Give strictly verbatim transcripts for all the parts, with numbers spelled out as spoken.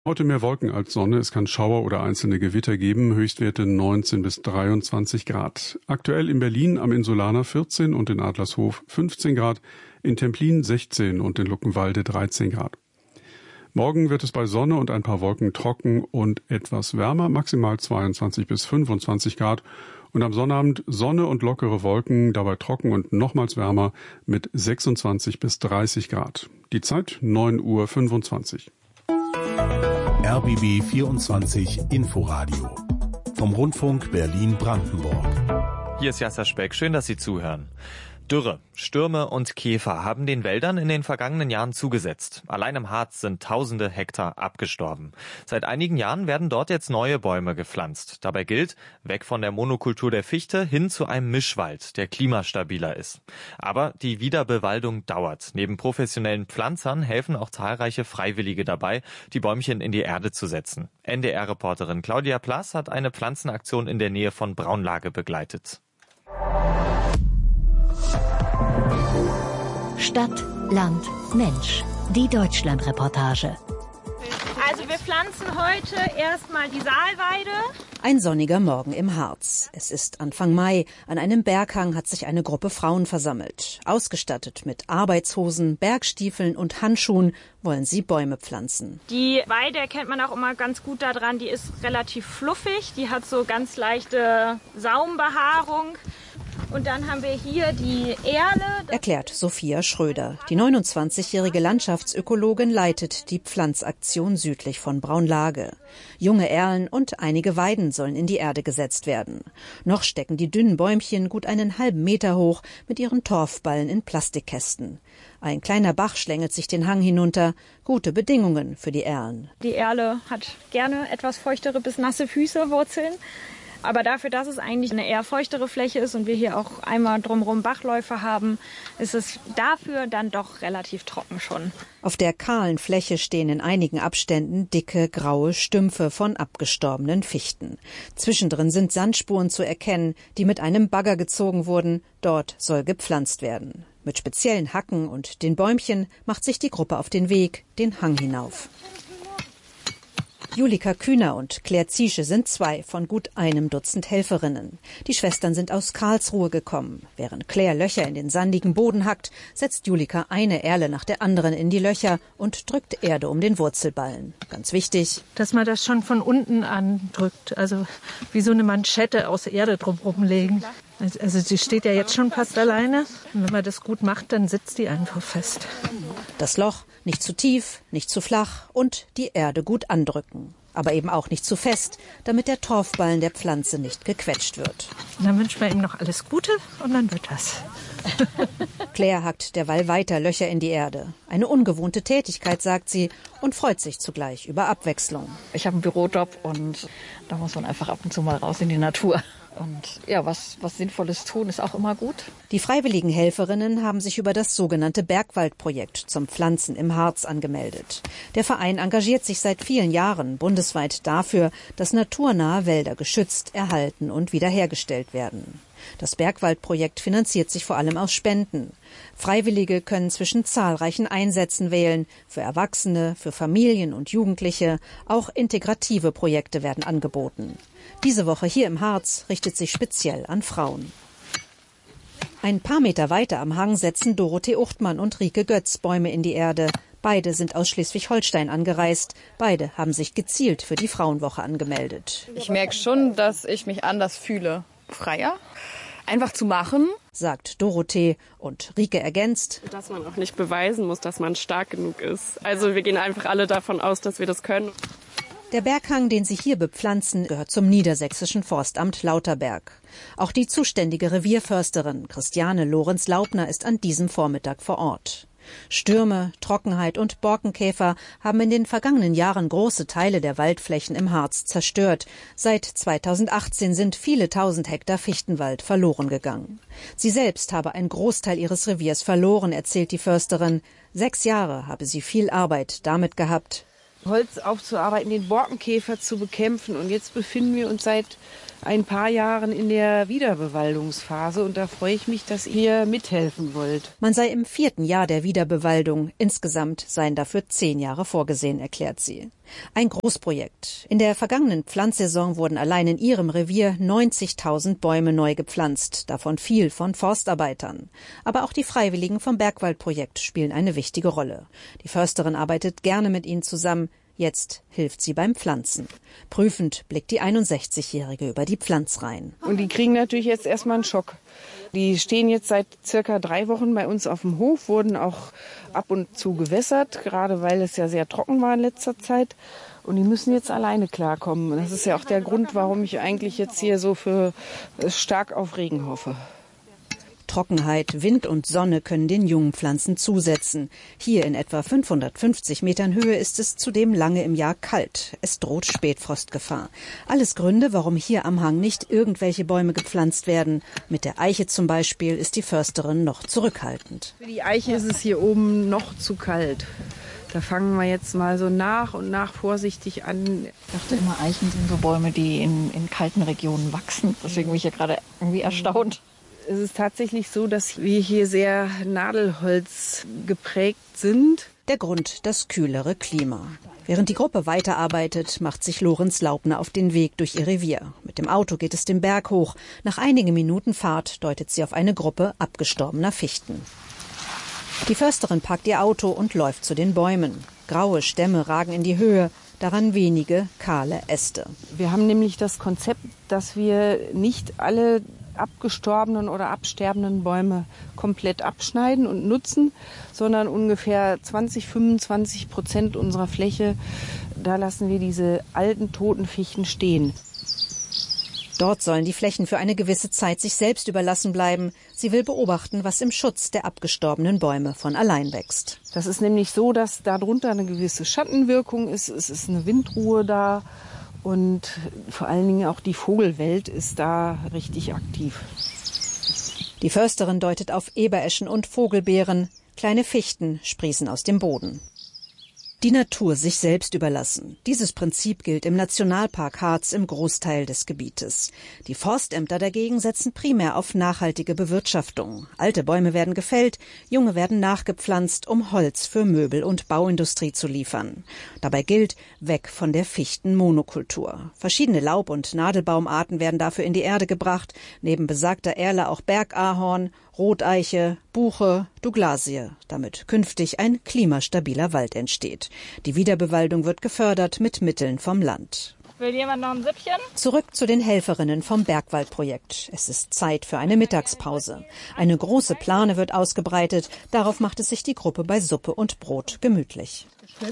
Heute mehr Wolken als Sonne. Es kann Schauer oder einzelne Gewitter geben. Höchstwerte neunzehn bis dreiundzwanzig Grad. Aktuell in Berlin am Insulaner vierzehn und in Adlershof fünfzehn Grad. In Templin sechzehn und in Luckenwalde dreizehn Grad. Morgen wird es bei Sonne und ein paar Wolken trocken und etwas wärmer. Maximal zweiundzwanzig bis fünfundzwanzig Grad. Und am Sonnabend Sonne und lockere Wolken, dabei trocken und nochmals wärmer mit sechsundzwanzig bis dreißig Grad. Die Zeit neun Uhr fünfundzwanzig. R B B vierundzwanzig Inforadio vom Rundfunk Berlin-Brandenburg. Hier ist Jasser Speck, schön, dass Sie zuhören. Dürre, Stürme und Käfer haben den Wäldern in den vergangenen Jahren zugesetzt. Allein im Harz sind tausende Hektar abgestorben. Seit einigen Jahren werden dort jetzt neue Bäume gepflanzt. Dabei gilt, weg von der Monokultur der Fichte hin zu einem Mischwald, der klimastabiler ist. Aber die Wiederbewaldung dauert. Neben professionellen Pflanzern helfen auch zahlreiche Freiwillige dabei, die Bäumchen in die Erde zu setzen. N D R-Reporterin Claudia Plass hat eine Pflanzenaktion in der Nähe von Braunlage begleitet. Stadt, Land, Mensch. Die Deutschland-Reportage. Also wir pflanzen heute erstmal die Saalweide. Ein sonniger Morgen im Harz. Es ist Anfang Mai. An einem Berghang hat sich eine Gruppe Frauen versammelt. Ausgestattet mit Arbeitshosen, Bergstiefeln und Handschuhen wollen sie Bäume pflanzen. Die Weide erkennt man auch immer ganz gut daran, die ist relativ fluffig. Die hat so ganz leichte Saumbehaarung. Und dann haben wir hier die Erle. Erklärt Sophia Schröder. Die neunundzwanzigjährige Landschaftsökologin leitet die Pflanzaktion südlich von Braunlage. Junge Erlen und einige Weiden sollen in die Erde gesetzt werden. Noch stecken die dünnen Bäumchen gut einen halben Meter hoch mit ihren Torfballen in Plastikkästen. Ein kleiner Bach schlängelt sich den Hang hinunter. Gute Bedingungen für die Erlen. Die Erle hat gerne etwas feuchtere bis nasse Füße, Wurzeln. Aber dafür, dass es eigentlich eine eher feuchtere Fläche ist und wir hier auch einmal drumherum Bachläufe haben, ist es dafür dann doch relativ trocken schon. Auf der kahlen Fläche stehen in einigen Abständen dicke, graue Stümpfe von abgestorbenen Fichten. Zwischendrin sind Sandspuren zu erkennen, die mit einem Bagger gezogen wurden. Dort soll gepflanzt werden. Mit speziellen Hacken und den Bäumchen macht sich die Gruppe auf den Weg, den Hang hinauf. Julika Kühner und Claire Ziesche sind zwei von gut einem Dutzend Helferinnen. Die Schwestern sind aus Karlsruhe gekommen. Während Claire Löcher in den sandigen Boden hackt, setzt Julika eine Erle nach der anderen in die Löcher und drückt Erde um den Wurzelballen. Ganz wichtig, dass man das schon von unten andrückt, also wie so eine Manschette aus Erde drumherum legen. Also sie steht ja jetzt schon fast alleine. Und wenn man das gut macht, dann sitzt die einfach fest. Das Loch nicht zu tief, nicht zu flach und die Erde gut andrücken. Aber eben auch nicht zu fest, damit der Torfballen der Pflanze nicht gequetscht wird. Und dann wünscht man ihm noch alles Gute und dann wird das. Claire hackt derweil weiter Löcher in die Erde. Eine ungewohnte Tätigkeit, sagt sie, und freut sich zugleich über Abwechslung. Ich habe einen Bürojob und da muss man einfach ab und zu mal raus in die Natur. Und ja, was, was Sinnvolles tun ist auch immer gut. Die freiwilligen Helferinnen haben sich über das sogenannte Bergwaldprojekt zum Pflanzen im Harz angemeldet. Der Verein engagiert sich seit vielen Jahren bundesweit dafür, dass naturnahe Wälder geschützt, erhalten und wiederhergestellt werden. Das Bergwaldprojekt finanziert sich vor allem aus Spenden. Freiwillige können zwischen zahlreichen Einsätzen wählen. Für Erwachsene, für Familien und Jugendliche. Auch integrative Projekte werden angeboten. Diese Woche hier im Harz richtet sich speziell an Frauen. Ein paar Meter weiter am Hang setzen Dorothee Uchtmann und Rike Götz Bäume in die Erde. Beide sind aus Schleswig-Holstein angereist. Beide haben sich gezielt für die Frauenwoche angemeldet. Ich merke schon, dass ich mich anders fühle. Freier. Einfach zu machen, sagt Dorothee, und Rike ergänzt, dass man auch nicht beweisen muss, dass man stark genug ist. Also wir gehen einfach alle davon aus, dass wir das können. Der Berghang, den sie hier bepflanzen, gehört zum niedersächsischen Forstamt Lauterberg. Auch die zuständige Revierförsterin Christiane Lorenz-Laubner ist an diesem Vormittag vor Ort. Stürme, Trockenheit und Borkenkäfer haben in den vergangenen Jahren große Teile der Waldflächen im Harz zerstört. Seit zweitausendachtzehn sind viele tausend Hektar Fichtenwald verloren gegangen. Sie selbst habe einen Großteil ihres Reviers verloren, erzählt die Försterin. Sechs Jahre habe sie viel Arbeit damit gehabt, Holz aufzuarbeiten, den Borkenkäfer zu bekämpfen. Und jetzt befinden wir uns seit ein paar Jahren in der Wiederbewaldungsphase. Und da freue ich mich, dass ihr mithelfen wollt. Man sei im vierten Jahr der Wiederbewaldung. Insgesamt seien dafür zehn Jahre vorgesehen, erklärt sie. Ein Großprojekt. In der vergangenen Pflanzsaison wurden allein in ihrem Revier neunzigtausend Bäume neu gepflanzt, davon viel von Forstarbeitern. Aber auch die Freiwilligen vom Bergwaldprojekt spielen eine wichtige Rolle. Die Försterin arbeitet gerne mit ihnen zusammen. Jetzt hilft sie beim Pflanzen. Prüfend blickt die einundsechzigjährige über die Pflanzreihen. Und die kriegen natürlich jetzt erstmal einen Schock. Die stehen jetzt seit circa drei Wochen bei uns auf dem Hof, wurden auch ab und zu gewässert, gerade weil es ja sehr trocken war in letzter Zeit. Und die müssen jetzt alleine klarkommen. Und das ist ja auch der Grund, warum ich eigentlich jetzt hier so für stark auf Regen hoffe. Trockenheit, Wind und Sonne können den jungen Pflanzen zusetzen. Hier in etwa fünfhundertfünfzig Metern Höhe ist es zudem lange im Jahr kalt. Es droht Spätfrostgefahr. Alles Gründe, warum hier am Hang nicht irgendwelche Bäume gepflanzt werden. Mit der Eiche zum Beispiel ist die Försterin noch zurückhaltend. Für die Eiche ist es hier oben noch zu kalt. Da fangen wir jetzt mal so nach und nach vorsichtig an. Ich dachte immer, Eichen sind so Bäume, die in, in kalten Regionen wachsen. Deswegen bin ich ja gerade irgendwie erstaunt. Es ist tatsächlich so, dass wir hier sehr Nadelholz geprägt sind. Der Grund, das kühlere Klima. Während die Gruppe weiterarbeitet, macht sich Lorenz Laubner auf den Weg durch ihr Revier. Mit dem Auto geht es den Berg hoch. Nach einigen Minuten Fahrt deutet sie auf eine Gruppe abgestorbener Fichten. Die Försterin parkt ihr Auto und läuft zu den Bäumen. Graue Stämme ragen in die Höhe, daran wenige kahle Äste. Wir haben nämlich das Konzept, dass wir nicht alle abgestorbenen oder absterbenden Bäume komplett abschneiden und nutzen, sondern ungefähr zwanzig, fünfundzwanzig Prozent unserer Fläche, da lassen wir diese alten, toten Fichten stehen. Dort sollen die Flächen für eine gewisse Zeit sich selbst überlassen bleiben. Sie will beobachten, was im Schutz der abgestorbenen Bäume von allein wächst. Das ist nämlich so, dass darunter eine gewisse Schattenwirkung ist. Es ist eine Windruhe da. Und vor allen Dingen auch die Vogelwelt ist da richtig aktiv. Die Försterin deutet auf Ebereschen und Vogelbeeren. Kleine Fichten sprießen aus dem Boden. Die Natur sich selbst überlassen. Dieses Prinzip gilt im Nationalpark Harz im Großteil des Gebietes. Die Forstämter dagegen setzen primär auf nachhaltige Bewirtschaftung. Alte Bäume werden gefällt, junge werden nachgepflanzt, um Holz für Möbel- und Bauindustrie zu liefern. Dabei gilt, weg von der Fichtenmonokultur. Verschiedene Laub- und Nadelbaumarten werden dafür in die Erde gebracht, neben besagter Erle auch Bergahorn, Roteiche, Buche, Douglasie, damit künftig ein klimastabiler Wald entsteht. Die Wiederbewaldung wird gefördert mit Mitteln vom Land. Will jemand noch ein Süppchen? Zurück zu den Helferinnen vom Bergwaldprojekt. Es ist Zeit für eine Mittagspause. Eine große Plane wird ausgebreitet. Darauf macht es sich die Gruppe bei Suppe und Brot gemütlich.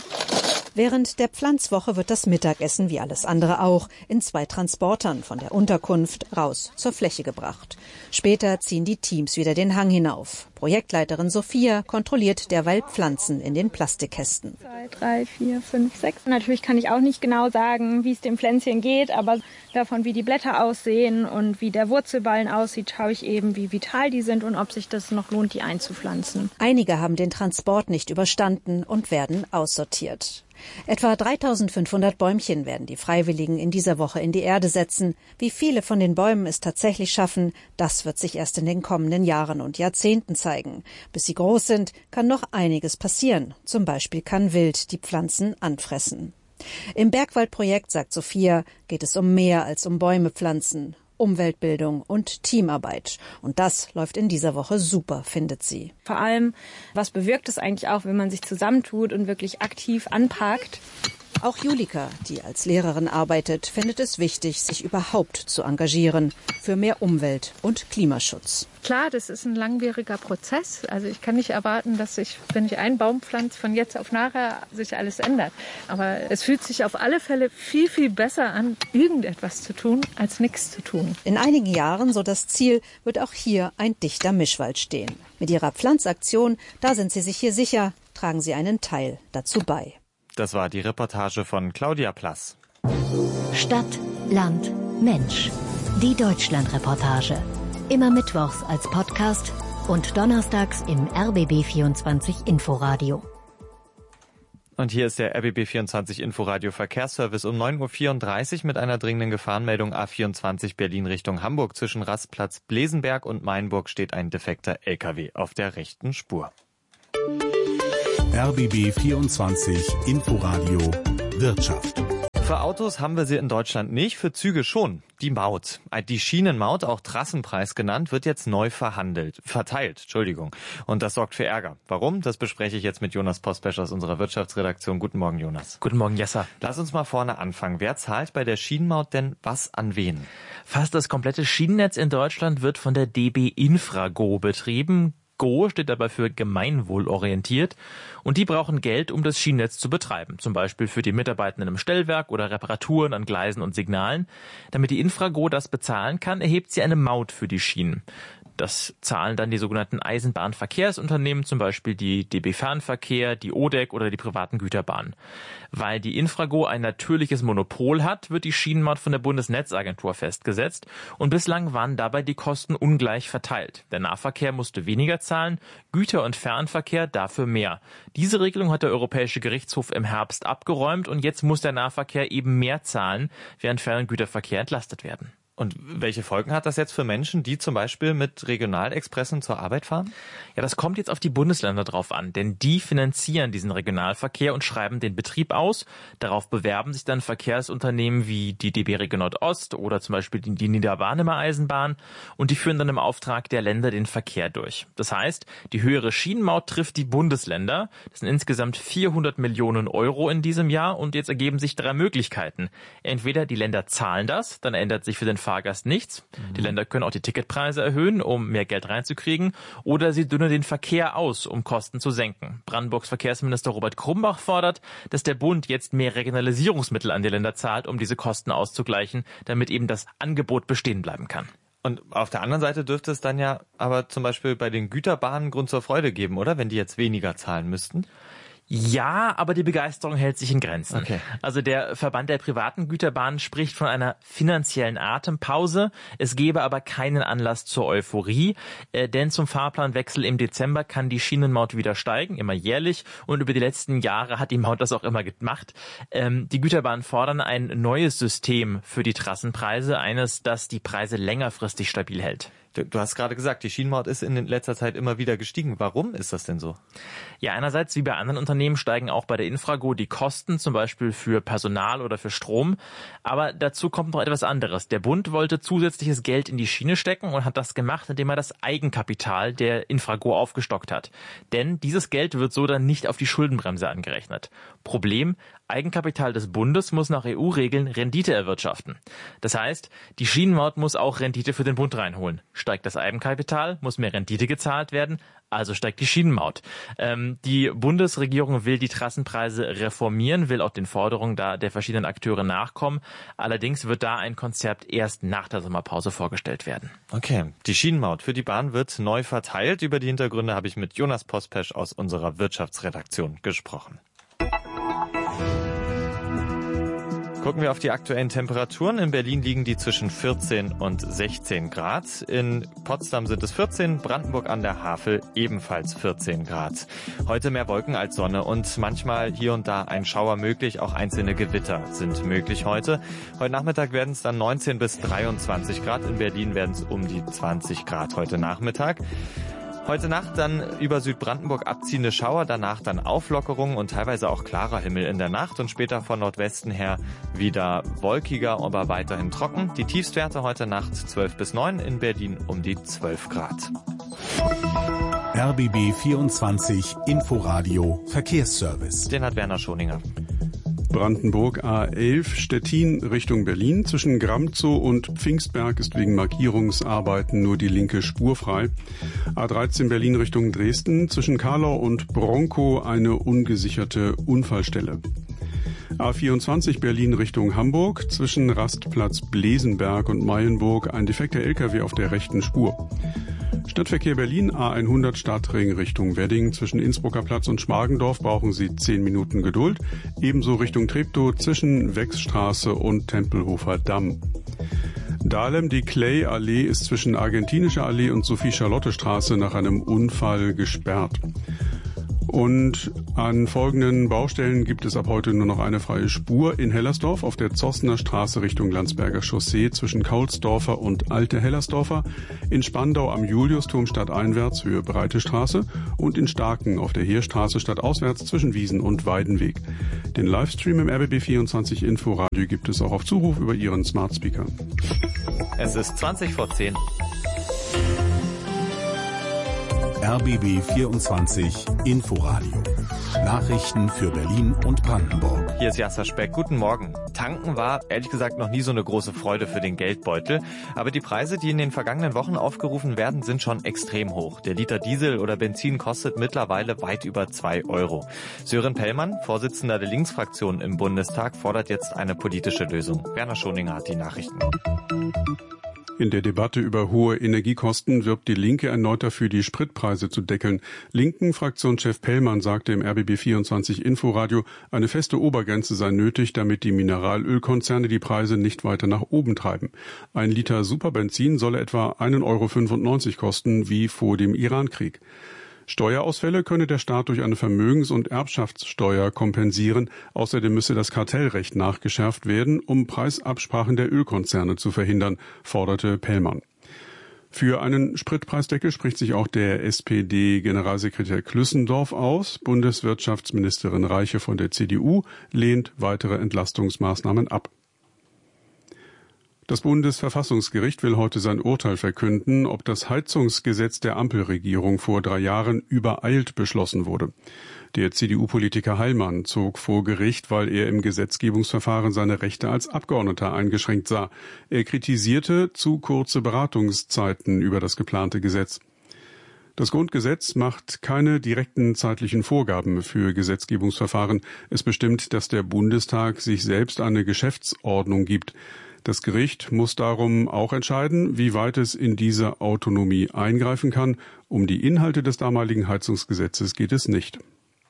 Während der Pflanzwoche wird das Mittagessen, wie alles andere auch, in zwei Transportern von der Unterkunft raus zur Fläche gebracht. Später ziehen die Teams wieder den Hang hinauf. Projektleiterin Sophia kontrolliert derweil Pflanzen in den Plastikkästen. Zwei, drei, vier, fünf, sechs. Natürlich kann ich auch nicht genau sagen, wie es dem Pflänzchen geht, aber davon, wie die Blätter aussehen und wie der Wurzelballen aussieht, schaue ich eben, wie vital die sind und ob sich das noch lohnt, die einzupflanzen. Einige haben den Transport nicht überstanden und werden aussortiert. Etwa dreitausendfünfhundert Bäumchen werden die Freiwilligen in dieser Woche in die Erde setzen. Wie viele von den Bäumen es tatsächlich schaffen, das wird sich erst in den kommenden Jahren und Jahrzehnten zeigen. Bis sie groß sind, kann noch einiges passieren. Zum Beispiel kann Wild die Pflanzen anfressen. Im Bergwaldprojekt, sagt Sophia, geht es um mehr als um Bäume pflanzen. Umweltbildung und Teamarbeit. Und das läuft in dieser Woche super, findet sie. Vor allem, was bewirkt es eigentlich auch, wenn man sich zusammentut und wirklich aktiv anpackt? Auch Julika, die als Lehrerin arbeitet, findet es wichtig, sich überhaupt zu engagieren für mehr Umwelt- und Klimaschutz. Klar, das ist ein langwieriger Prozess. Also ich kann nicht erwarten, dass sich, wenn ich einen Baum pflanze, von jetzt auf nachher sich alles ändert. Aber es fühlt sich auf alle Fälle viel, viel besser an, irgendetwas zu tun, als nichts zu tun. In einigen Jahren, so das Ziel, wird auch hier ein dichter Mischwald stehen. Mit ihrer Pflanzaktion, da sind sie sich hier sicher, tragen sie einen Teil dazu bei. Das war die Reportage von Claudia Plass. Stadt, Land, Mensch. Die Deutschlandreportage. Immer mittwochs als Podcast und donnerstags im R B B vierundzwanzig Inforadio. Und hier ist der R B B vierundzwanzig Inforadio Verkehrsservice um neun Uhr vierunddreißig mit einer dringenden Gefahrenmeldung. A vierundzwanzig Berlin Richtung Hamburg. Zwischen Rastplatz Blesenberg und Mainburg steht ein defekter L K W auf der rechten Spur. R B B vierundzwanzig Inforadio Wirtschaft. Für Autos haben wir sie in Deutschland nicht, für Züge schon. Die Maut, die Schienenmaut, auch Trassenpreis genannt, wird jetzt neu verhandelt, verteilt, Entschuldigung. Und das sorgt für Ärger. Warum? Das bespreche ich jetzt mit Jonas Postpesch aus unserer Wirtschaftsredaktion. Guten Morgen, Jonas. Guten Morgen, Jessa. Lass uns mal vorne anfangen. Wer zahlt bei der Schienenmaut denn was an wen? Fast das komplette Schienennetz in Deutschland wird von der D B Infrago betrieben. Go steht dabei für gemeinwohlorientiert und die brauchen Geld, um das Schienennetz zu betreiben, zum Beispiel für die Mitarbeitenden im Stellwerk oder Reparaturen an Gleisen und Signalen. Damit die Infrago das bezahlen kann, erhebt sie eine Maut für die Schienen. Das zahlen dann die sogenannten Eisenbahnverkehrsunternehmen, zum Beispiel die D B Fernverkehr, die O D E C oder die privaten Güterbahnen. Weil die Infrago ein natürliches Monopol hat, wird die Schienenmaut von der Bundesnetzagentur festgesetzt und bislang waren dabei die Kosten ungleich verteilt. Der Nahverkehr musste weniger zahlen, Güter- und Fernverkehr dafür mehr. Diese Regelung hat der Europäische Gerichtshof im Herbst abgeräumt und jetzt muss der Nahverkehr eben mehr zahlen, während Fern- und Güterverkehr entlastet werden. Und welche Folgen hat das jetzt für Menschen, die zum Beispiel mit Regionalexpressen zur Arbeit fahren? Ja, das kommt jetzt auf die Bundesländer drauf an, denn die finanzieren diesen Regionalverkehr und schreiben den Betrieb aus. Darauf bewerben sich dann Verkehrsunternehmen wie die D B Region Nordost oder zum Beispiel die, die Niederbarnimer Eisenbahn und die führen dann im Auftrag der Länder den Verkehr durch. Das heißt, die höhere Schienenmaut trifft die Bundesländer. Das sind insgesamt vierhundert Millionen Euro in diesem Jahr und jetzt ergeben sich drei Möglichkeiten. Entweder die Länder zahlen das, dann ändert sich für den Fahrgast nichts. Mhm. Die Länder können auch die Ticketpreise erhöhen, um mehr Geld reinzukriegen. Oder sie dünnen den Verkehr aus, um Kosten zu senken. Brandenburgs Verkehrsminister Robert Krumbach fordert, dass der Bund jetzt mehr Regionalisierungsmittel an die Länder zahlt, um diese Kosten auszugleichen, damit eben das Angebot bestehen bleiben kann. Und auf der anderen Seite dürfte es dann ja aber zum Beispiel bei den Güterbahnen Grund zur Freude geben, oder? Wenn die jetzt weniger zahlen müssten? Ja, aber die Begeisterung hält sich in Grenzen. Okay. Also der Verband der privaten Güterbahnen spricht von einer finanziellen Atempause. Es gebe aber keinen Anlass zur Euphorie, äh, denn zum Fahrplanwechsel im Dezember kann die Schienenmaut wieder steigen, immer jährlich. Und über die letzten Jahre hat die Maut das auch immer gemacht. Ähm, die Güterbahnen fordern ein neues System für die Trassenpreise, eines, das die Preise längerfristig stabil hält. Du, du hast gerade gesagt, die Schienenmaut ist in letzter Zeit immer wieder gestiegen. Warum ist das denn so? Ja, einerseits wie bei anderen Unternehmen steigen auch bei der Infrago die Kosten, zum Beispiel für Personal oder für Strom. Aber dazu kommt noch etwas anderes. Der Bund wollte zusätzliches Geld in die Schiene stecken und hat das gemacht, indem er das Eigenkapital der Infrago aufgestockt hat. Denn dieses Geld wird so dann nicht auf die Schuldenbremse angerechnet. Problem: Eigenkapital des Bundes muss nach E U-Regeln Rendite erwirtschaften. Das heißt, die Schienenmaut muss auch Rendite für den Bund reinholen. Steigt das Eigenkapital, muss mehr Rendite gezahlt werden, also steigt die Schienenmaut. Ähm, die Bundesregierung will die Trassenpreise reformieren, will auch den Forderungen da der verschiedenen Akteure nachkommen. Allerdings wird da ein Konzept erst nach der Sommerpause vorgestellt werden. Okay, die Schienenmaut für die Bahn wird neu verteilt. Über die Hintergründe habe ich mit Jonas Postpesch aus unserer Wirtschaftsredaktion gesprochen. Gucken wir auf die aktuellen Temperaturen. In Berlin liegen die zwischen vierzehn und sechzehn Grad. In Potsdam sind es vierzehn, Brandenburg an der Havel ebenfalls vierzehn Grad. Heute mehr Wolken als Sonne und manchmal hier und da ein Schauer möglich. Auch einzelne Gewitter sind möglich heute. Heute Nachmittag werden es dann neunzehn bis dreiundzwanzig Grad. In Berlin werden es um die zwanzig Grad heute Nachmittag. Heute Nacht dann über Südbrandenburg abziehende Schauer, danach dann Auflockerung und teilweise auch klarer Himmel in der Nacht und später von Nordwesten her wieder wolkiger, aber weiterhin trocken. Die Tiefstwerte heute Nacht zwölf bis neun, in Berlin um die zwölf Grad. R B B vierundzwanzig Inforadio Verkehrsservice. Den hat Werner Schoninger. Brandenburg A elf Stettin Richtung Berlin. Zwischen Gramzow und Pfingstberg ist wegen Markierungsarbeiten nur die linke Spur frei. A dreizehn Berlin Richtung Dresden. Zwischen Karlau und Bronkow eine ungesicherte Unfallstelle. A vierundzwanzig Berlin Richtung Hamburg. Zwischen Rastplatz Blesenberg und Mayenburg ein defekter L K W auf der rechten Spur. Stadtverkehr Berlin A hundert Stadtring Richtung Wedding. Zwischen Innsbrucker Platz und Schmargendorf brauchen Sie zehn Minuten Geduld. Ebenso Richtung Treptow zwischen Wechsstraße und Tempelhofer Damm. Dahlem, die Clay-Allee ist zwischen Argentinischer Allee und Sophie-Charlotte-Straße nach einem Unfall gesperrt. Und an folgenden Baustellen gibt es ab heute nur noch eine freie Spur in Hellersdorf auf der Zossener Straße Richtung Landsberger Chaussee zwischen Kaulsdorfer und Alte Hellersdorfer, in Spandau am Juliusturm stadteinwärts Höhe Breite Straße und in Starken auf der Heerstraße stadtauswärts zwischen Wiesen und Weidenweg. Den Livestream im R B B vierundzwanzig Inforadio gibt es auch auf Zuruf über Ihren Smart Speaker. Es ist zwanzig vor zehn. R B B vierundzwanzig Inforadio. Nachrichten für Berlin und Brandenburg. Hier ist Jasser Speck. Guten Morgen. Tanken war ehrlich gesagt noch nie so eine große Freude für den Geldbeutel. Aber die Preise, die in den vergangenen Wochen aufgerufen werden, sind schon extrem hoch. Der Liter Diesel oder Benzin kostet mittlerweile weit über zwei Euro. Sören Pellmann, Vorsitzender der Linksfraktion im Bundestag, fordert jetzt eine politische Lösung. Werner Schoninger hat die Nachrichten. In der Debatte über hohe Energiekosten wirbt die Linke erneut dafür, die Spritpreise zu deckeln. Linken-Fraktionschef Pellmann sagte im R B B vierundzwanzig Inforadio, eine feste Obergrenze sei nötig, damit die Mineralölkonzerne die Preise nicht weiter nach oben treiben. Ein Liter Superbenzin solle etwa ein Euro fünfundneunzig kosten, wie vor dem Irankrieg. Steuerausfälle könne der Staat durch eine Vermögens- und Erbschaftssteuer kompensieren. Außerdem müsse das Kartellrecht nachgeschärft werden, um Preisabsprachen der Ölkonzerne zu verhindern, forderte Pellmann. Für einen Spritpreisdeckel spricht sich auch der S P D-Generalsekretär Klüssendorf aus. Bundeswirtschaftsministerin Reiche von der C D U lehnt weitere Entlastungsmaßnahmen ab. Das Bundesverfassungsgericht will heute sein Urteil verkünden, ob das Heizungsgesetz der Ampelregierung vor drei Jahren übereilt beschlossen wurde. Der C D U-Politiker Heilmann zog vor Gericht, weil er im Gesetzgebungsverfahren seine Rechte als Abgeordneter eingeschränkt sah. Er kritisierte zu kurze Beratungszeiten über das geplante Gesetz. Das Grundgesetz macht keine direkten zeitlichen Vorgaben für Gesetzgebungsverfahren. Es bestimmt, dass der Bundestag sich selbst eine Geschäftsordnung gibt. Das Gericht muss darum auch entscheiden, wie weit es in diese Autonomie eingreifen kann. Um die Inhalte des damaligen Heizungsgesetzes geht es nicht.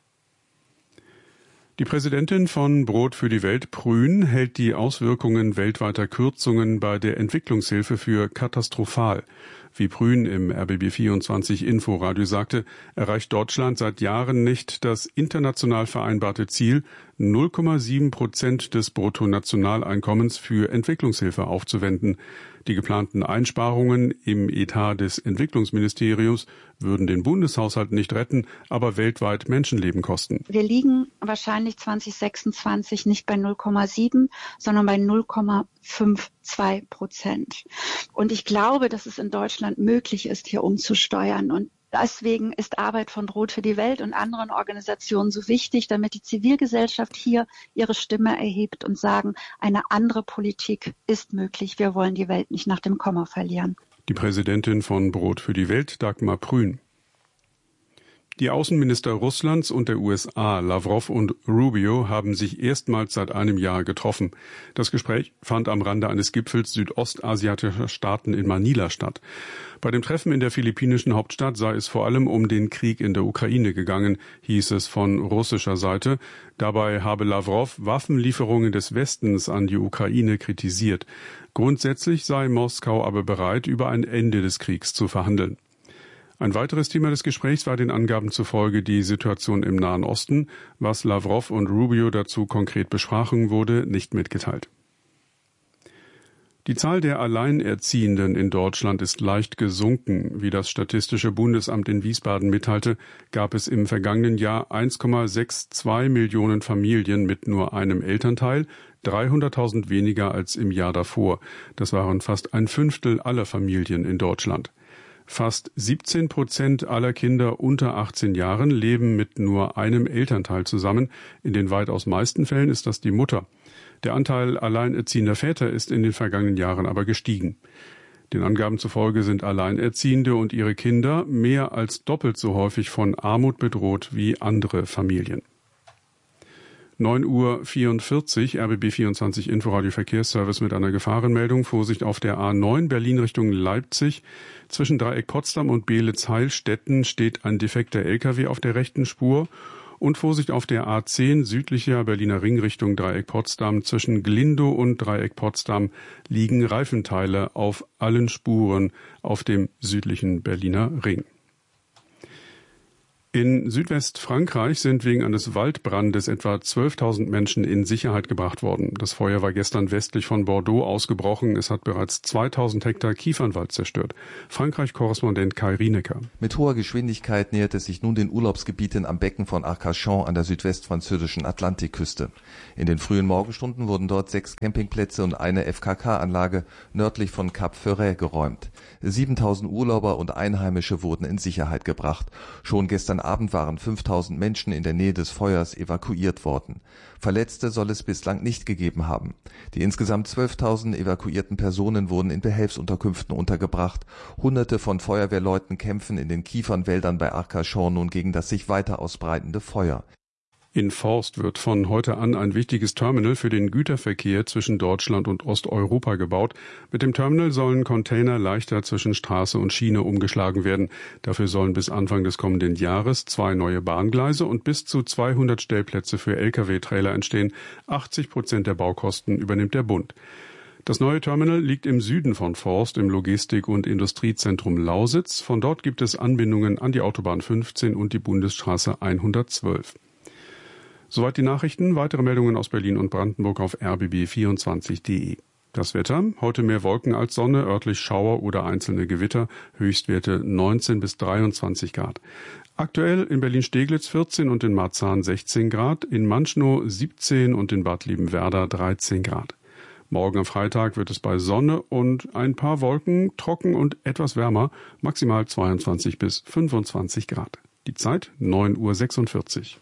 Die Präsidentin von Brot für die Welt, Prün, hält die Auswirkungen weltweiter Kürzungen bei der Entwicklungshilfe für katastrophal. Wie Prün im R B B vierundzwanzig Inforadio sagte, erreicht Deutschland seit Jahren nicht das international vereinbarte Ziel, null Komma sieben Prozent des Bruttonationaleinkommens für Entwicklungshilfe aufzuwenden. Die geplanten Einsparungen im Etat des Entwicklungsministeriums würden den Bundeshaushalt nicht retten, aber weltweit Menschenleben kosten. Wir liegen wahrscheinlich zwanzig sechsundzwanzig nicht bei null Komma sieben, sondern bei null Komma zweiundfünfzig Prozent. Und ich glaube, dass es in Deutschland möglich ist, hier umzusteuern. Und deswegen ist Arbeit von Brot für die Welt und anderen Organisationen so wichtig, damit die Zivilgesellschaft hier ihre Stimme erhebt und sagen, eine andere Politik ist möglich. Wir wollen die Welt nicht nach dem Komma verlieren. Die Präsidentin von Brot für die Welt, Dagmar Prün. Die Außenminister Russlands und der U S A, Lavrov und Rubio, haben sich erstmals seit einem Jahr getroffen. Das Gespräch fand am Rande eines Gipfels südostasiatischer Staaten in Manila statt. Bei dem Treffen in der philippinischen Hauptstadt sei es vor allem um den Krieg in der Ukraine gegangen, hieß es von russischer Seite. Dabei habe Lavrov Waffenlieferungen des Westens an die Ukraine kritisiert. Grundsätzlich sei Moskau aber bereit, über ein Ende des Kriegs zu verhandeln. Ein weiteres Thema des Gesprächs war den Angaben zufolge die Situation im Nahen Osten. Was Lavrov und Rubio dazu konkret besprachen, wurde nicht mitgeteilt. Die Zahl der Alleinerziehenden in Deutschland ist leicht gesunken. Wie das Statistische Bundesamt in Wiesbaden mitteilte, gab es im vergangenen Jahr eins Komma zweiundsechzig Millionen Familien mit nur einem Elternteil, dreihunderttausend weniger als im Jahr davor. Das waren fast ein Fünftel aller Familien in Deutschland. Fast siebzehn Prozent aller Kinder unter achtzehn Jahren leben mit nur einem Elternteil zusammen. In den weitaus meisten Fällen ist das die Mutter. Der Anteil alleinerziehender Väter ist in den vergangenen Jahren aber gestiegen. Den Angaben zufolge sind Alleinerziehende und ihre Kinder mehr als doppelt so häufig von Armut bedroht wie andere Familien. neun Uhr vierundvierzig, R B B vierundzwanzig Inforadio Verkehrsservice mit einer Gefahrenmeldung. Vorsicht auf der A neun Berlin Richtung Leipzig. Zwischen Dreieck Potsdam und Beelitz-Heilstätten steht ein defekter L K W auf der rechten Spur. Und Vorsicht auf der A zehn südlicher Berliner Ring Richtung Dreieck Potsdam. Zwischen Glindow und Dreieck Potsdam liegen Reifenteile auf allen Spuren auf dem südlichen Berliner Ring. In Südwestfrankreich sind wegen eines Waldbrandes etwa zwölftausend Menschen in Sicherheit gebracht worden. Das Feuer war gestern westlich von Bordeaux ausgebrochen. Es hat bereits zweitausend Hektar Kiefernwald zerstört. Frankreich-Korrespondent Kai Rienecker. Mit hoher Geschwindigkeit nähert es sich nun den Urlaubsgebieten am Becken von Arcachon an der südwestfranzösischen Atlantikküste. In den frühen Morgenstunden wurden dort sechs Campingplätze und eine F K K-Anlage nördlich von Cap Ferret geräumt. siebentausend Urlauber und Einheimische wurden in Sicherheit gebracht. Schon gestern Abend waren fünftausend Menschen in der Nähe des Feuers evakuiert worden. Verletzte soll es bislang nicht gegeben haben. Die insgesamt zwölftausend evakuierten Personen wurden in Behelfsunterkünften untergebracht. Hunderte von Feuerwehrleuten kämpfen in den Kiefernwäldern bei Arcachon nun gegen das sich weiter ausbreitende Feuer. In Forst wird von heute an ein wichtiges Terminal für den Güterverkehr zwischen Deutschland und Osteuropa gebaut. Mit dem Terminal sollen Container leichter zwischen Straße und Schiene umgeschlagen werden. Dafür sollen bis Anfang des kommenden Jahres zwei neue Bahngleise und bis zu zweihundert Stellplätze für L K W-Trailer entstehen. achtzig Prozent der Baukosten übernimmt der Bund. Das neue Terminal liegt im Süden von Forst im Logistik- und Industriezentrum Lausitz. Von dort gibt es Anbindungen an die Autobahn fünfzehn und die Bundesstraße hundertzwölf. Soweit die Nachrichten. Weitere Meldungen aus Berlin und Brandenburg auf r b b vierundzwanzig punkt de. Das Wetter. Heute mehr Wolken als Sonne, örtlich Schauer oder einzelne Gewitter. Höchstwerte neunzehn bis dreiundzwanzig Grad. Aktuell in Berlin-Steglitz vierzehn und in Marzahn sechzehn Grad. In Manschnow siebzehn und in Bad Liebenwerda dreizehn Grad. Morgen am Freitag wird es bei Sonne und ein paar Wolken, trocken und etwas wärmer. Maximal zweiundzwanzig bis fünfundzwanzig Grad. Die Zeit neun Uhr sechsundvierzig.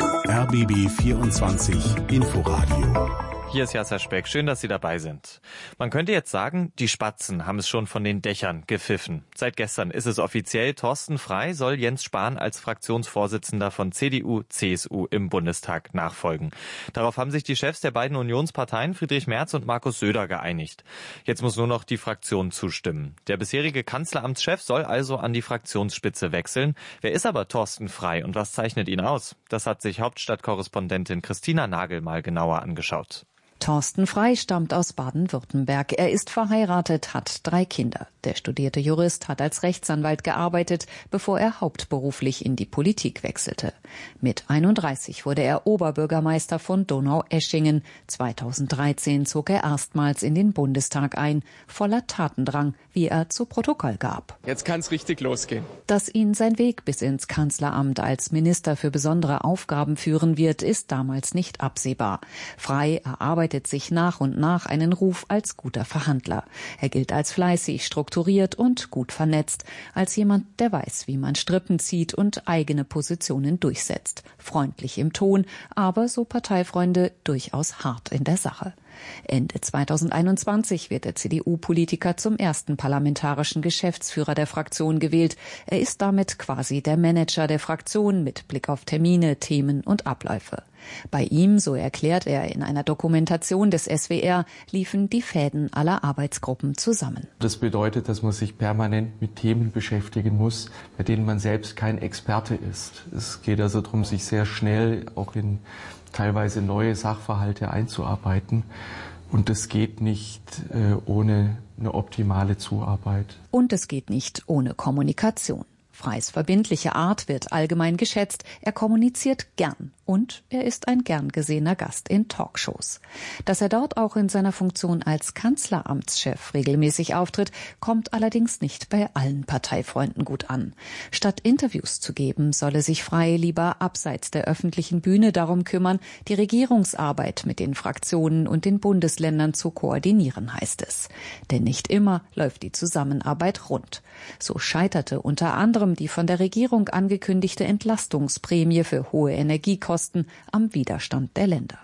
R B B vierundzwanzig Inforadio. Hier ist Jasser Speck. Schön, dass Sie dabei sind. Man könnte jetzt sagen, die Spatzen haben es schon von den Dächern gepfiffen. Seit gestern ist es offiziell. Thorsten Frey soll Jens Spahn als Fraktionsvorsitzender von C D U, C S U im Bundestag nachfolgen. Darauf haben sich die Chefs der beiden Unionsparteien, Friedrich Merz und Markus Söder, geeinigt. Jetzt muss nur noch die Fraktion zustimmen. Der bisherige Kanzleramtschef soll also an die Fraktionsspitze wechseln. Wer ist aber Thorsten Frey und was zeichnet ihn aus? Das hat sich Hauptstadtkorrespondentin Christina Nagel mal genauer angeschaut. Thorsten Frey stammt aus Baden-Württemberg. Er ist verheiratet, hat drei Kinder. Der studierte Jurist hat als Rechtsanwalt gearbeitet, bevor er hauptberuflich in die Politik wechselte. Mit einunddreißig wurde er Oberbürgermeister von Donaueschingen. zweitausenddreizehn zog er erstmals in den Bundestag ein, voller Tatendrang, wie er zu Protokoll gab. Jetzt kann's richtig losgehen. Dass ihn sein Weg bis ins Kanzleramt als Minister für besondere Aufgaben führen wird, ist damals nicht absehbar. Frey erarbeitet sich nach und nach einen Ruf als guter Verhandler. Er gilt als fleißig, strukturiert und gut vernetzt, als jemand, der weiß, wie man Strippen zieht und eigene Positionen durchsetzt. Freundlich im Ton, aber, so Parteifreunde, durchaus hart in der Sache. Ende zweitausendeinundzwanzig wird der C D U-Politiker zum ersten parlamentarischen Geschäftsführer der Fraktion gewählt. Er ist damit quasi der Manager der Fraktion mit Blick auf Termine, Themen und Abläufe. Bei ihm, so erklärt er in einer Dokumentation des S W R, liefen die Fäden aller Arbeitsgruppen zusammen. Das bedeutet, dass man sich permanent mit Themen beschäftigen muss, bei denen man selbst kein Experte ist. Es geht also darum, sich sehr schnell auch in teilweise neue Sachverhalte einzuarbeiten. Und das geht nicht äh, ohne eine optimale Zuarbeit. Und es geht nicht ohne Kommunikation. Freys verbindliche Art wird allgemein geschätzt. Er kommuniziert gern und er ist ein gern gesehener Gast in Talkshows. Dass er dort auch in seiner Funktion als Kanzleramtschef regelmäßig auftritt, kommt allerdings nicht bei allen Parteifreunden gut an. Statt Interviews zu geben, solle sich Frey lieber abseits der öffentlichen Bühne darum kümmern, die Regierungsarbeit mit den Fraktionen und den Bundesländern zu koordinieren, heißt es. Denn nicht immer läuft die Zusammenarbeit rund. So scheiterte unter anderem die von der Regierung angekündigte Entlastungsprämie für hohe Energiekosten am Widerstand der Länder.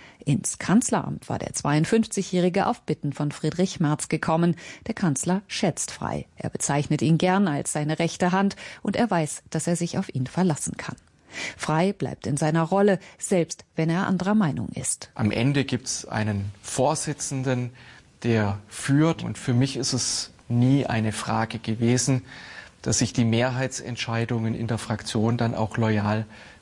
Ins Kanzleramt war der zweiundfünfzigjährige auf Bitten von Friedrich Merz gekommen. Der Kanzler schätzt Frey. Er bezeichnet ihn gern als seine rechte Hand und er weiß, dass er sich auf ihn verlassen kann. Frey bleibt in seiner Rolle, selbst wenn er anderer Meinung ist. Am Ende gibt es einen Vorsitzenden, der führt. Und für mich ist es nie eine Frage gewesen, dass ich die Mehrheitsentscheidungen in der Fraktion dann auch loyal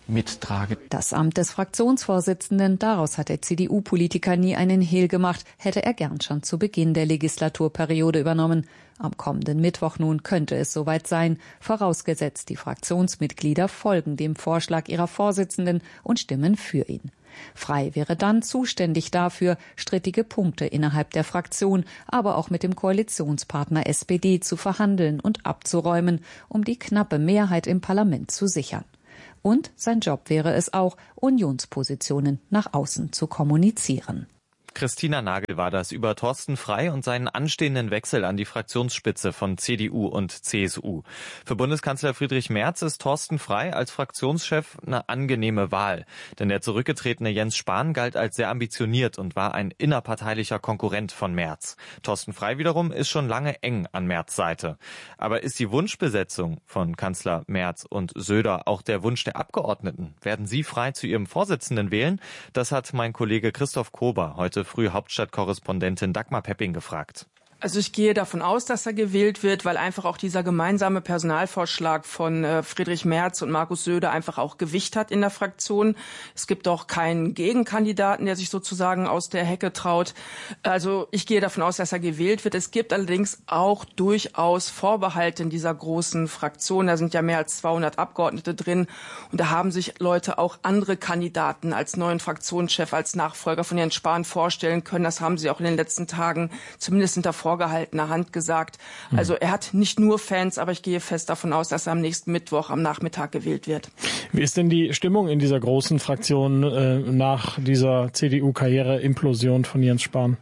mittrage. Das Amt des Fraktionsvorsitzenden, daraus hat der C D U-Politiker nie einen Hehl gemacht, hätte er gern schon zu Beginn der Legislaturperiode übernommen. Am kommenden Mittwoch nun könnte es soweit sein, vorausgesetzt die Fraktionsmitglieder folgen dem Vorschlag ihrer Vorsitzenden und stimmen für ihn. Frei wäre dann zuständig dafür, strittige Punkte innerhalb der Fraktion, aber auch mit dem Koalitionspartner S P D zu verhandeln und abzuräumen, um die knappe Mehrheit im Parlament zu sichern. Und sein Job wäre es auch, Unionspositionen nach außen zu kommunizieren. Christina Nagel war das über Thorsten Frey und seinen anstehenden Wechsel an die Fraktionsspitze von C D U und C S U. Für Bundeskanzler Friedrich Merz ist Thorsten Frey als Fraktionschef eine angenehme Wahl. Denn der zurückgetretene Jens Spahn galt als sehr ambitioniert und war ein innerparteilicher Konkurrent von Merz. Thorsten Frey wiederum ist schon lange eng an Merz' Seite. Aber ist die Wunschbesetzung von Kanzler Merz und Söder auch der Wunsch der Abgeordneten? Werden sie Frey zu ihrem Vorsitzenden wählen? Das hat mein Kollege Christoph Kober heute früh Hauptstadtkorrespondentin Dagmar Pepping gefragt. Also ich gehe davon aus, dass er gewählt wird, weil einfach auch dieser gemeinsame Personalvorschlag von äh, Friedrich Merz und Markus Söder einfach auch Gewicht hat in der Fraktion. Es gibt auch keinen Gegenkandidaten, der sich sozusagen aus der Hecke traut. Also ich gehe davon aus, dass er gewählt wird. Es gibt allerdings auch durchaus Vorbehalte in dieser großen Fraktion. Da sind ja mehr als zweihundert Abgeordnete drin. Und da haben sich Leute auch andere Kandidaten als neuen Fraktionschef, als Nachfolger von Jens Spahn vorstellen können. Das haben sie auch in den letzten Tagen zumindest hinter vorgehaltener Hand gesagt. Also er hat nicht nur Fans, aber ich gehe fest davon aus, dass er am nächsten Mittwoch am Nachmittag gewählt wird. Wie ist denn die Stimmung in dieser großen Fraktion äh, nach dieser C D U-Karriere-Implosion von Jens Spahn?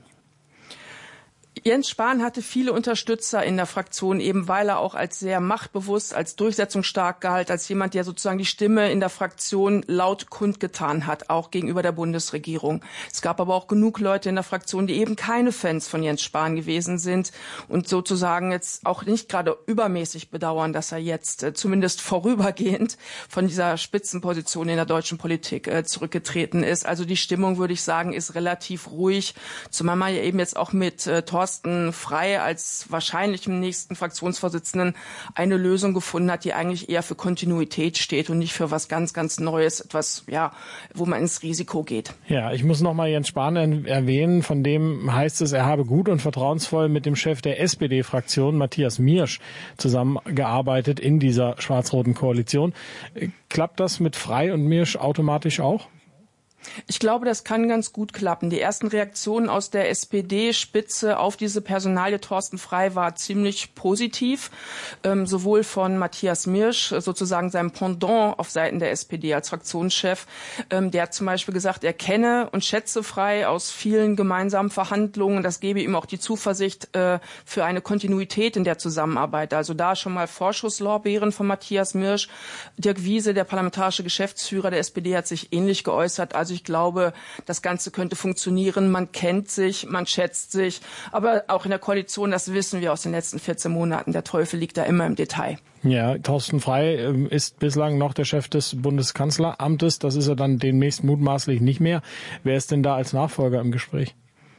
Jens Spahn hatte viele Unterstützer in der Fraktion, eben weil er auch als sehr machtbewusst, als durchsetzungsstark galt, als jemand, der sozusagen die Stimme in der Fraktion laut kundgetan hat, auch gegenüber der Bundesregierung. Es gab aber auch genug Leute in der Fraktion, die eben keine Fans von Jens Spahn gewesen sind und sozusagen jetzt auch nicht gerade übermäßig bedauern, dass er jetzt äh, zumindest vorübergehend von dieser Spitzenposition in der deutschen Politik äh, zurückgetreten ist. Also die Stimmung, würde ich sagen, ist relativ ruhig, zumal man ja eben jetzt auch mit äh, Thorsten Frey als wahrscheinlich im nächsten Fraktionsvorsitzenden eine Lösung gefunden hat, die eigentlich eher für Kontinuität steht und nicht für was ganz, ganz Neues, etwas, ja, wo man ins Risiko geht. Ja, ich muss noch mal Jens Spahn erwähnen, von dem heißt es, er habe gut und vertrauensvoll mit dem Chef der S P D-Fraktion, Matthias Miersch, zusammengearbeitet in dieser schwarz-roten Koalition. Klappt das mit Frey und Miersch automatisch auch? Ich glaube, das kann ganz gut klappen. Die ersten Reaktionen aus der S P D-Spitze auf diese Personalie Thorsten Frey war ziemlich positiv, ähm, sowohl von Matthias Miersch, sozusagen seinem Pendant auf Seiten der S P D als Fraktionschef. Ähm, der hat zum Beispiel gesagt, er kenne und schätze Frey aus vielen gemeinsamen Verhandlungen. Das gebe ihm auch die Zuversicht äh, für eine Kontinuität in der Zusammenarbeit. Also da schon mal Vorschusslorbeeren von Matthias Miersch. Dirk Wiese, der parlamentarische Geschäftsführer der S P D, hat sich ähnlich geäußert. Also ich glaube, das Ganze könnte funktionieren. Man kennt sich, man schätzt sich. Aber auch in der Koalition, das wissen wir aus den letzten vierzehn Monaten, der Teufel liegt da immer im Detail. Ja, Thorsten Frey ist bislang noch der Chef des Bundeskanzleramtes. Das ist er dann demnächst mutmaßlich nicht mehr. Wer ist denn da als Nachfolger im Gespräch?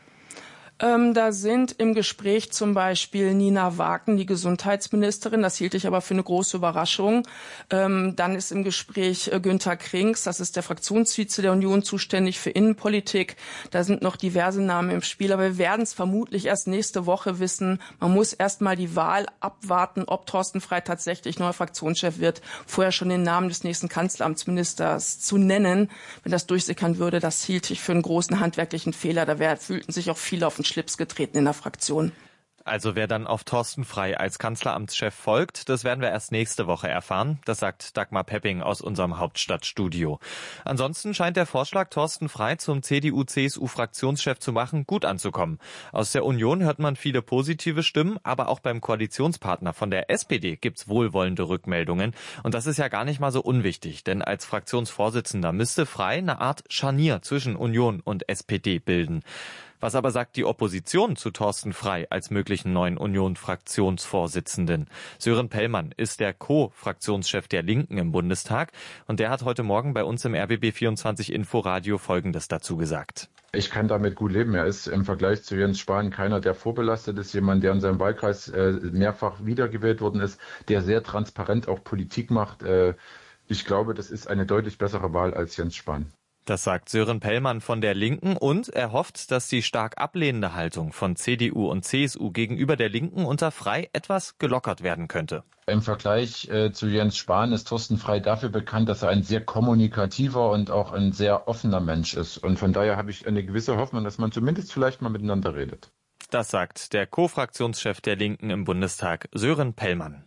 Ähm, da sind im Gespräch zum Beispiel Nina Wagen, die Gesundheitsministerin. Das hielt ich aber für eine große Überraschung. Ähm, dann ist im Gespräch äh, Günther Krings, das ist der Fraktionsvize der Union, zuständig für Innenpolitik. Da sind noch diverse Namen im Spiel, aber wir werden es vermutlich erst nächste Woche wissen. Man muss erst mal die Wahl abwarten, ob Thorsten Frey tatsächlich neuer Fraktionschef wird. Vorher schon den Namen des nächsten Kanzleramtsministers zu nennen, wenn das durchsickern würde, das hielt ich für einen großen handwerklichen Fehler. Da wär, fühlten sich auch viele auf den Schlips getreten in der Fraktion. Also wer dann auf Thorsten Frey als Kanzleramtschef folgt, das werden wir erst nächste Woche erfahren. Das sagt Dagmar Pepping aus unserem Hauptstadtstudio. Ansonsten scheint der Vorschlag, Thorsten Frey zum C D U-C S U-Fraktionschef zu machen, gut anzukommen. Aus der Union hört man viele positive Stimmen, aber auch beim Koalitionspartner von der S P D gibt's wohlwollende Rückmeldungen. Und das ist ja gar nicht mal so unwichtig, denn als Fraktionsvorsitzender müsste Frey eine Art Scharnier zwischen Union und S P D bilden. Was aber sagt die Opposition zu Thorsten Frey als möglichen neuen Union-Fraktionsvorsitzenden? Sören Pellmann ist der Co-Fraktionschef der Linken im Bundestag und der hat heute Morgen bei uns im R B B vierundzwanzig Inforadio Folgendes dazu gesagt. Ich kann damit gut leben. Er ist im Vergleich zu Jens Spahn keiner, der vorbelastet ist, jemand, der in seinem Wahlkreis äh, mehrfach wiedergewählt worden ist, der sehr transparent auch Politik macht, äh, Ich glaube, das ist eine deutlich bessere Wahl als Jens Spahn. Das sagt Sören Pellmann von der Linken und er hofft, dass die stark ablehnende Haltung von C D U und C S U gegenüber der Linken unter Frey etwas gelockert werden könnte. Im Vergleich äh, zu Jens Spahn ist Thorsten Frey dafür bekannt, dass er ein sehr kommunikativer und auch ein sehr offener Mensch ist. Und von daher habe ich eine gewisse Hoffnung, dass man zumindest vielleicht mal miteinander redet. Das sagt der Co-Fraktionschef der Linken im Bundestag, Sören Pellmann.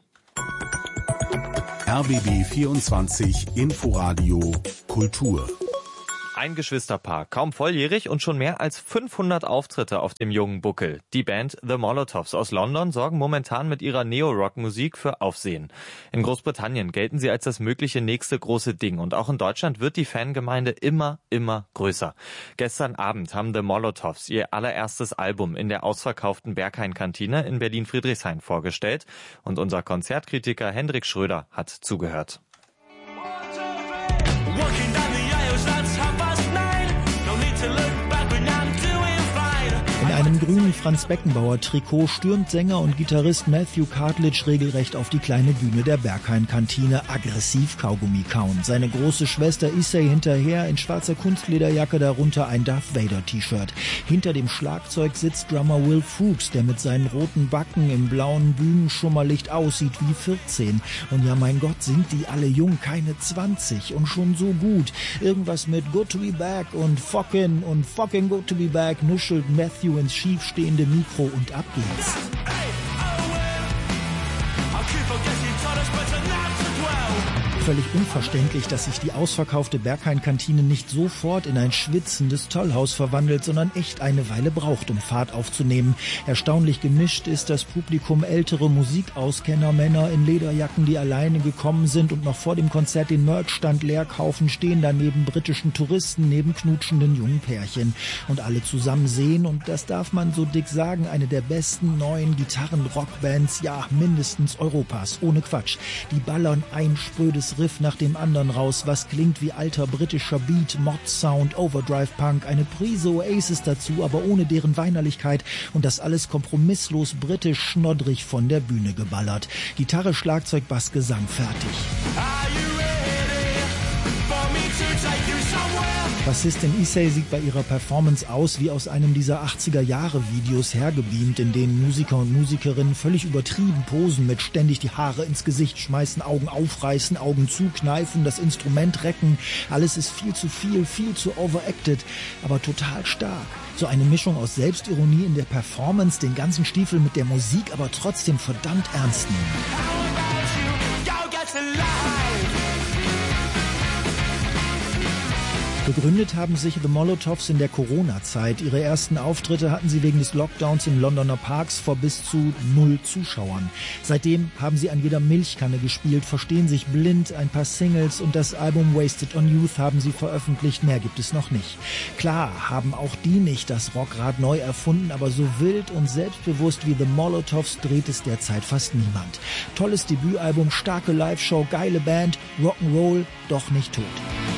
R B B vierundzwanzig Inforadio Kultur. Ein Geschwisterpaar, kaum volljährig und schon mehr als fünfhundert Auftritte auf dem jungen Buckel. Die Band The Molotovs aus London sorgen momentan mit ihrer Neo-Rock-Musik für Aufsehen. In Großbritannien gelten sie als das mögliche nächste große Ding und auch in Deutschland wird die Fangemeinde immer, immer größer. Gestern Abend haben The Molotovs ihr allererstes Album in der ausverkauften Berghain-Kantine in Berlin-Friedrichshain vorgestellt und unser Konzertkritiker Hendrik Schröder hat zugehört. In einem grünen Franz-Beckenbauer-Trikot stürmt Sänger und Gitarrist Matthew Cartledge regelrecht auf die kleine Bühne der Berghain-Kantine, aggressiv Kaugummi kauen. Seine große Schwester Issei hinterher, in schwarzer Kunstlederjacke, darunter ein Darth Vader-T-Shirt. Hinter dem Schlagzeug sitzt Drummer Will Fuchs, der mit seinen roten Backen im blauen Bühnenschummerlicht aussieht wie vierzehn. Und ja, mein Gott, sind die alle jung, keine zwanzig und schon so gut. Irgendwas mit Good to be back und fucking und fucking good to be back nuschelt Matthew ins schiefstehende Mikro und ab geht's. Völlig unverständlich, dass sich die ausverkaufte Berghain-Kantine nicht sofort in ein schwitzendes Tollhaus verwandelt, sondern echt eine Weile braucht, um Fahrt aufzunehmen. Erstaunlich gemischt ist das Publikum, ältere Musikauskenner, Männer in Lederjacken, die alleine gekommen sind und noch vor dem Konzert den Merchstand leer kaufen, stehen daneben britischen Touristen, neben knutschenden jungen Pärchen. Und alle zusammen sehen, und das darf man so dick sagen, eine der besten neuen Gitarren-Rockbands, ja, mindestens Europas, ohne Quatsch. Die ballern ein sprödes Riff nach dem anderen raus, was klingt wie alter britischer Beat, Mod-Sound, Overdrive-Punk, eine Prise Oasis dazu, aber ohne deren Weinerlichkeit und das alles kompromisslos britisch schnoddrig von der Bühne geballert. Gitarre, Schlagzeug, Bass, Gesang, fertig. Bassistin Issei sieht bei ihrer Performance aus wie aus einem dieser achtziger-Jahre-Videos hergebeamt, in denen Musiker und Musikerinnen völlig übertrieben posen, mit ständig die Haare ins Gesicht schmeißen, Augen aufreißen, Augen zukneifen, das Instrument recken. Alles ist viel zu viel, viel zu overacted, aber total stark. So eine Mischung aus Selbstironie in der Performance, den ganzen Stiefel mit der Musik, aber trotzdem verdammt ernst nehmen. Begründet haben sich The Molotovs in der Corona-Zeit. Ihre ersten Auftritte hatten sie wegen des Lockdowns in Londoner Parks vor bis zu null Zuschauern. Seitdem haben sie an jeder Milchkanne gespielt, verstehen sich blind, ein paar Singles und das Album Wasted on Youth haben sie veröffentlicht. Mehr gibt es noch nicht. Klar haben auch die nicht das Rockrad neu erfunden, aber so wild und selbstbewusst wie The Molotovs dreht es derzeit fast niemand. Tolles Debütalbum, starke Live-Show, geile Band, Rock'n'Roll, doch nicht tot.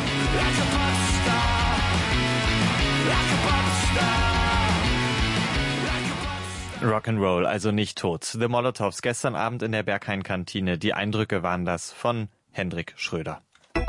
Rock'n'Roll, also nicht tot. The Molotovs gestern Abend in der Berghain-Kantine. Die Eindrücke waren das von Hendrik Schröder.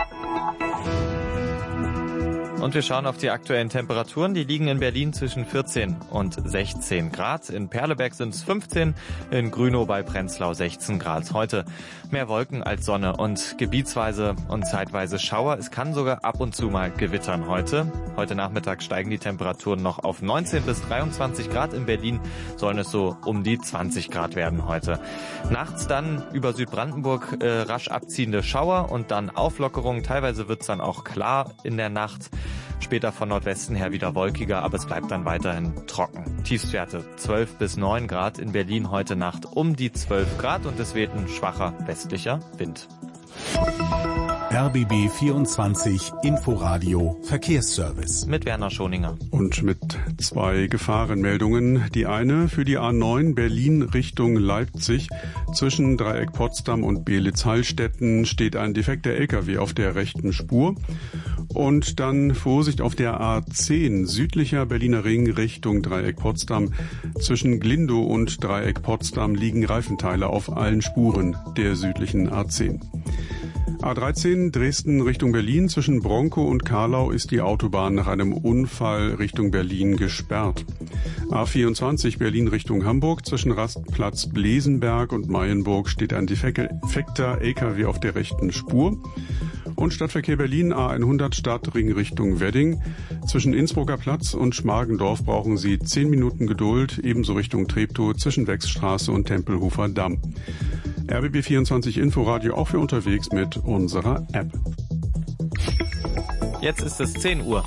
Und wir schauen auf die aktuellen Temperaturen. Die liegen in Berlin zwischen vierzehn und sechzehn Grad. In Perleberg sind es fünfzehn, in Grünow bei Prenzlau sechzehn Grad. Heute mehr Wolken als Sonne und gebietsweise und zeitweise Schauer. Es kann sogar ab und zu mal gewittern heute. Heute Nachmittag steigen die Temperaturen noch auf neunzehn bis dreiundzwanzig Grad. In Berlin sollen es so um die zwanzig Grad werden heute. Nachts dann über Südbrandenburg äh, rasch abziehende Schauer und dann Auflockerung. Teilweise wird es dann auch klar in der Nacht. Später von Nordwesten her wieder wolkiger, aber es bleibt dann weiterhin trocken. Tiefstwerte zwölf bis neun Grad, in Berlin heute Nacht um die zwölf Grad und es weht ein schwacher westlicher Wind. R B B vierundzwanzig Inforadio Verkehrsservice. Mit Werner Schoninger. Und mit zwei Gefahrenmeldungen. Die eine für die A neun Berlin Richtung Leipzig. Zwischen Dreieck Potsdam und Beelitz-Hallstetten steht ein defekter L K W auf der rechten Spur. Und dann Vorsicht auf der A zehn südlicher Berliner Ring Richtung Dreieck Potsdam. Zwischen Glindow und Dreieck Potsdam liegen Reifenteile auf allen Spuren der südlichen A zehn. A dreizehn Dresden Richtung Berlin. Zwischen Bronkow und Karlau ist die Autobahn nach einem Unfall Richtung Berlin gesperrt. A vierundzwanzig Berlin Richtung Hamburg. Zwischen Rastplatz Blesenberg und Mayenburg steht ein defekter L K W auf der rechten Spur. Und Stadtverkehr Berlin A hundert Stadtring Richtung Wedding. Zwischen Innsbrucker Platz und Schmargendorf brauchen Sie zehn Minuten Geduld, ebenso Richtung Treptow zwischen Wechsstraße und Tempelhofer Damm. R B B vierundzwanzig Inforadio auch für unterwegs mit unserer App. Jetzt ist es zehn Uhr.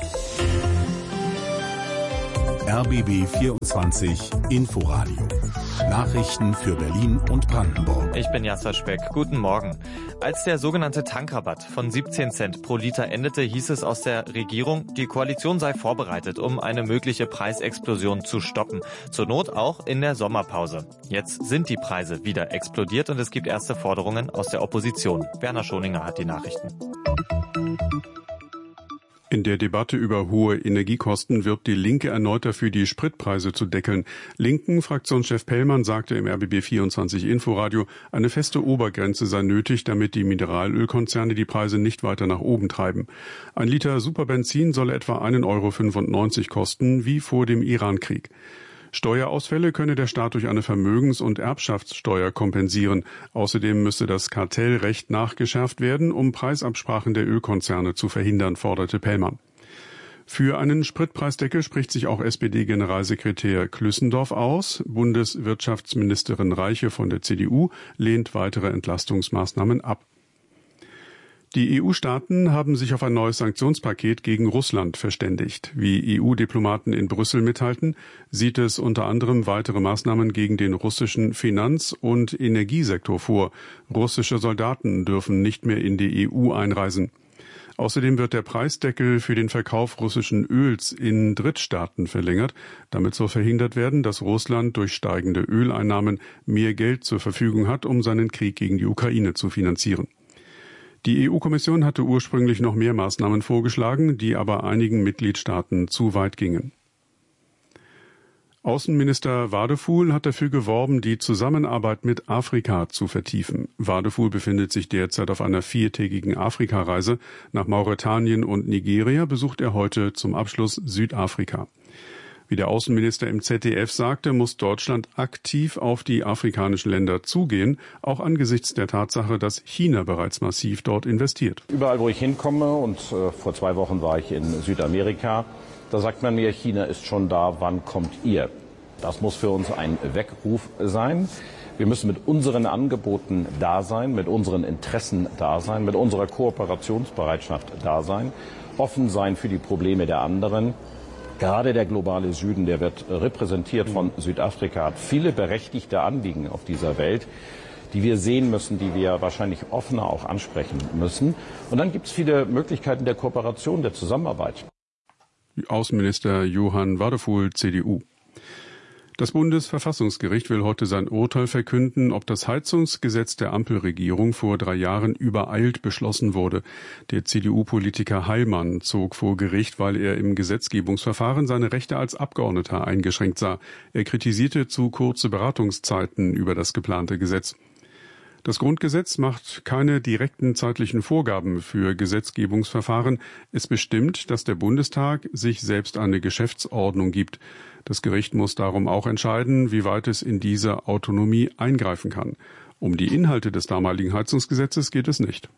R B B vierundzwanzig Inforadio. Nachrichten für Berlin und Brandenburg. Ich bin Jasser Speck. Guten Morgen. Als der sogenannte Tankrabatt von siebzehn Cent pro Liter endete, hieß es aus der Regierung, die Koalition sei vorbereitet, um eine mögliche Preisexplosion zu stoppen. Zur Not auch in der Sommerpause. Jetzt sind die Preise wieder explodiert und es gibt erste Forderungen aus der Opposition. Werner Schoninger hat die Nachrichten. In der Debatte über hohe Energiekosten wirbt die Linke erneut dafür, die Spritpreise zu deckeln. Linken Fraktionschef Pellmann sagte im R B B vierundzwanzig Inforadio, eine feste Obergrenze sei nötig, damit die Mineralölkonzerne die Preise nicht weiter nach oben treiben. Ein Liter Superbenzin solle etwa ein Euro fünfundneunzig kosten, wie vor dem Irankrieg. Steuerausfälle könne der Staat durch eine Vermögens- und Erbschaftssteuer kompensieren. Außerdem müsse das Kartellrecht nachgeschärft werden, um Preisabsprachen der Ölkonzerne zu verhindern, forderte Pellmann. Für einen Spritpreisdeckel spricht sich auch S P D-Generalsekretär Klüssendorf aus. Bundeswirtschaftsministerin Reiche von der C D U lehnt weitere Entlastungsmaßnahmen ab. Die E U-Staaten haben sich auf ein neues Sanktionspaket gegen Russland verständigt. Wie E U-Diplomaten in Brüssel mitteilten, sieht es unter anderem weitere Maßnahmen gegen den russischen Finanz- und Energiesektor vor. Russische Soldaten dürfen nicht mehr in die E U einreisen. Außerdem wird der Preisdeckel für den Verkauf russischen Öls in Drittstaaten verlängert. Damit soll verhindert werden, dass Russland durch steigende Öleinnahmen mehr Geld zur Verfügung hat, um seinen Krieg gegen die Ukraine zu finanzieren. Die E U-Kommission hatte ursprünglich noch mehr Maßnahmen vorgeschlagen, die aber einigen Mitgliedstaaten zu weit gingen. Außenminister Wadefuhl hat dafür geworben, die Zusammenarbeit mit Afrika zu vertiefen. Wadefuhl befindet sich derzeit auf einer viertägigen Afrikareise. Nach Mauretanien und Nigeria besucht er heute zum Abschluss Südafrika. Wie der Außenminister im Z D F sagte, muss Deutschland aktiv auf die afrikanischen Länder zugehen, auch angesichts der Tatsache, dass China bereits massiv dort investiert. Überall, wo ich hinkomme, und äh, vor zwei Wochen war ich in Südamerika, da sagt man mir, China ist schon da, wann kommt ihr? Das muss für uns ein Weckruf sein. Wir müssen mit unseren Angeboten da sein, mit unseren Interessen da sein, mit unserer Kooperationsbereitschaft da sein, offen sein für die Probleme der anderen. Gerade der globale Süden, der wird repräsentiert von Südafrika, hat viele berechtigte Anliegen auf dieser Welt, die wir sehen müssen, die wir wahrscheinlich offener auch ansprechen müssen. Und dann gibt es viele Möglichkeiten der Kooperation, der Zusammenarbeit. Außenminister Johann Wadefuhl, C D U. Das Bundesverfassungsgericht will heute sein Urteil verkünden, ob das Heizungsgesetz der Ampelregierung vor drei Jahren übereilt beschlossen wurde. Der C D U-Politiker Heilmann zog vor Gericht, weil er im Gesetzgebungsverfahren seine Rechte als Abgeordneter eingeschränkt sah. Er kritisierte zu kurze Beratungszeiten über das geplante Gesetz. Das Grundgesetz macht keine direkten zeitlichen Vorgaben für Gesetzgebungsverfahren. Es bestimmt, dass der Bundestag sich selbst eine Geschäftsordnung gibt. Das Gericht muss darum auch entscheiden, wie weit es in diese Autonomie eingreifen kann. Um die Inhalte des damaligen Heizungsgesetzes geht es nicht.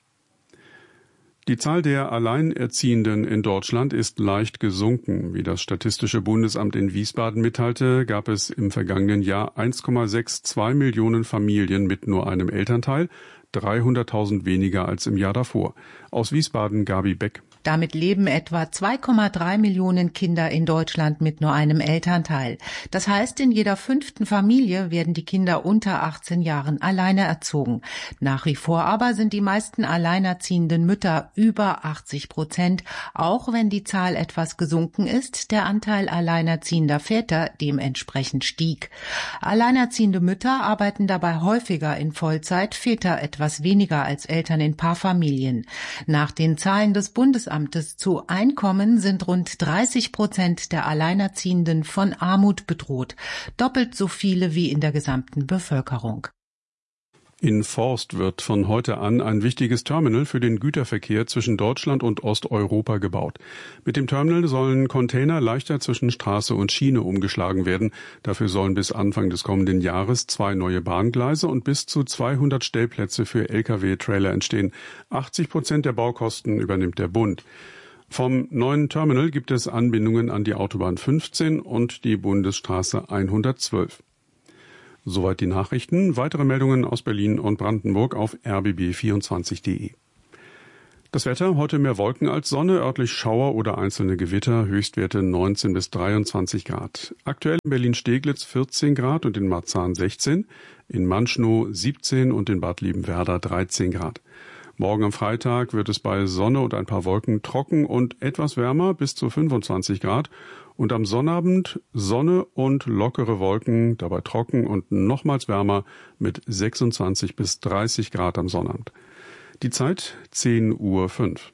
Die Zahl der Alleinerziehenden in Deutschland ist leicht gesunken. Wie das Statistische Bundesamt in Wiesbaden mitteilte, gab es im vergangenen Jahr eins Komma zweiundsechzig Millionen Familien mit nur einem Elternteil, dreihunderttausend weniger als im Jahr davor. Aus Wiesbaden Gabi Beck. Damit leben etwa zwei Komma drei Millionen Kinder in Deutschland mit nur einem Elternteil. Das heißt, in jeder fünften Familie werden die Kinder unter achtzehn Jahren alleine erzogen. Nach wie vor aber sind die meisten alleinerziehenden Mütter über achtzig Prozent, auch wenn die Zahl etwas gesunken ist, der Anteil alleinerziehender Väter dementsprechend stieg. Alleinerziehende Mütter arbeiten dabei häufiger in Vollzeit, Väter etwas weniger als Eltern in Paarfamilien. Nach den Zahlen des Bundesamtes zu Einkommen sind rund dreißig Prozent der Alleinerziehenden von Armut bedroht, doppelt so viele wie in der gesamten Bevölkerung. In Forst wird von heute an ein wichtiges Terminal für den Güterverkehr zwischen Deutschland und Osteuropa gebaut. Mit dem Terminal sollen Container leichter zwischen Straße und Schiene umgeschlagen werden. Dafür sollen bis Anfang des kommenden Jahres zwei neue Bahngleise und bis zu zweihundert Stellplätze für L K W-Trailer entstehen. achtzig Prozent der Baukosten übernimmt der Bund. Vom neuen Terminal gibt es Anbindungen an die Autobahn fünfzehn und die Bundesstraße hundertzwölf. Soweit die Nachrichten. Weitere Meldungen aus Berlin und Brandenburg auf r b b vierundzwanzig punkt d e. Das Wetter, heute mehr Wolken als Sonne, örtlich Schauer oder einzelne Gewitter, Höchstwerte neunzehn bis dreiundzwanzig Grad. Aktuell in Berlin-Steglitz vierzehn Grad und in Marzahn sechzehn, in Manschnow siebzehn und in Bad Liebenwerda dreizehn Grad. Morgen am Freitag wird es bei Sonne und ein paar Wolken trocken und etwas wärmer, bis zu fünfundzwanzig Grad. Und am Sonnabend Sonne und lockere Wolken, dabei trocken und nochmals wärmer mit sechsundzwanzig bis dreißig Grad am Sonnabend. Die Zeit zehn Uhr fünf.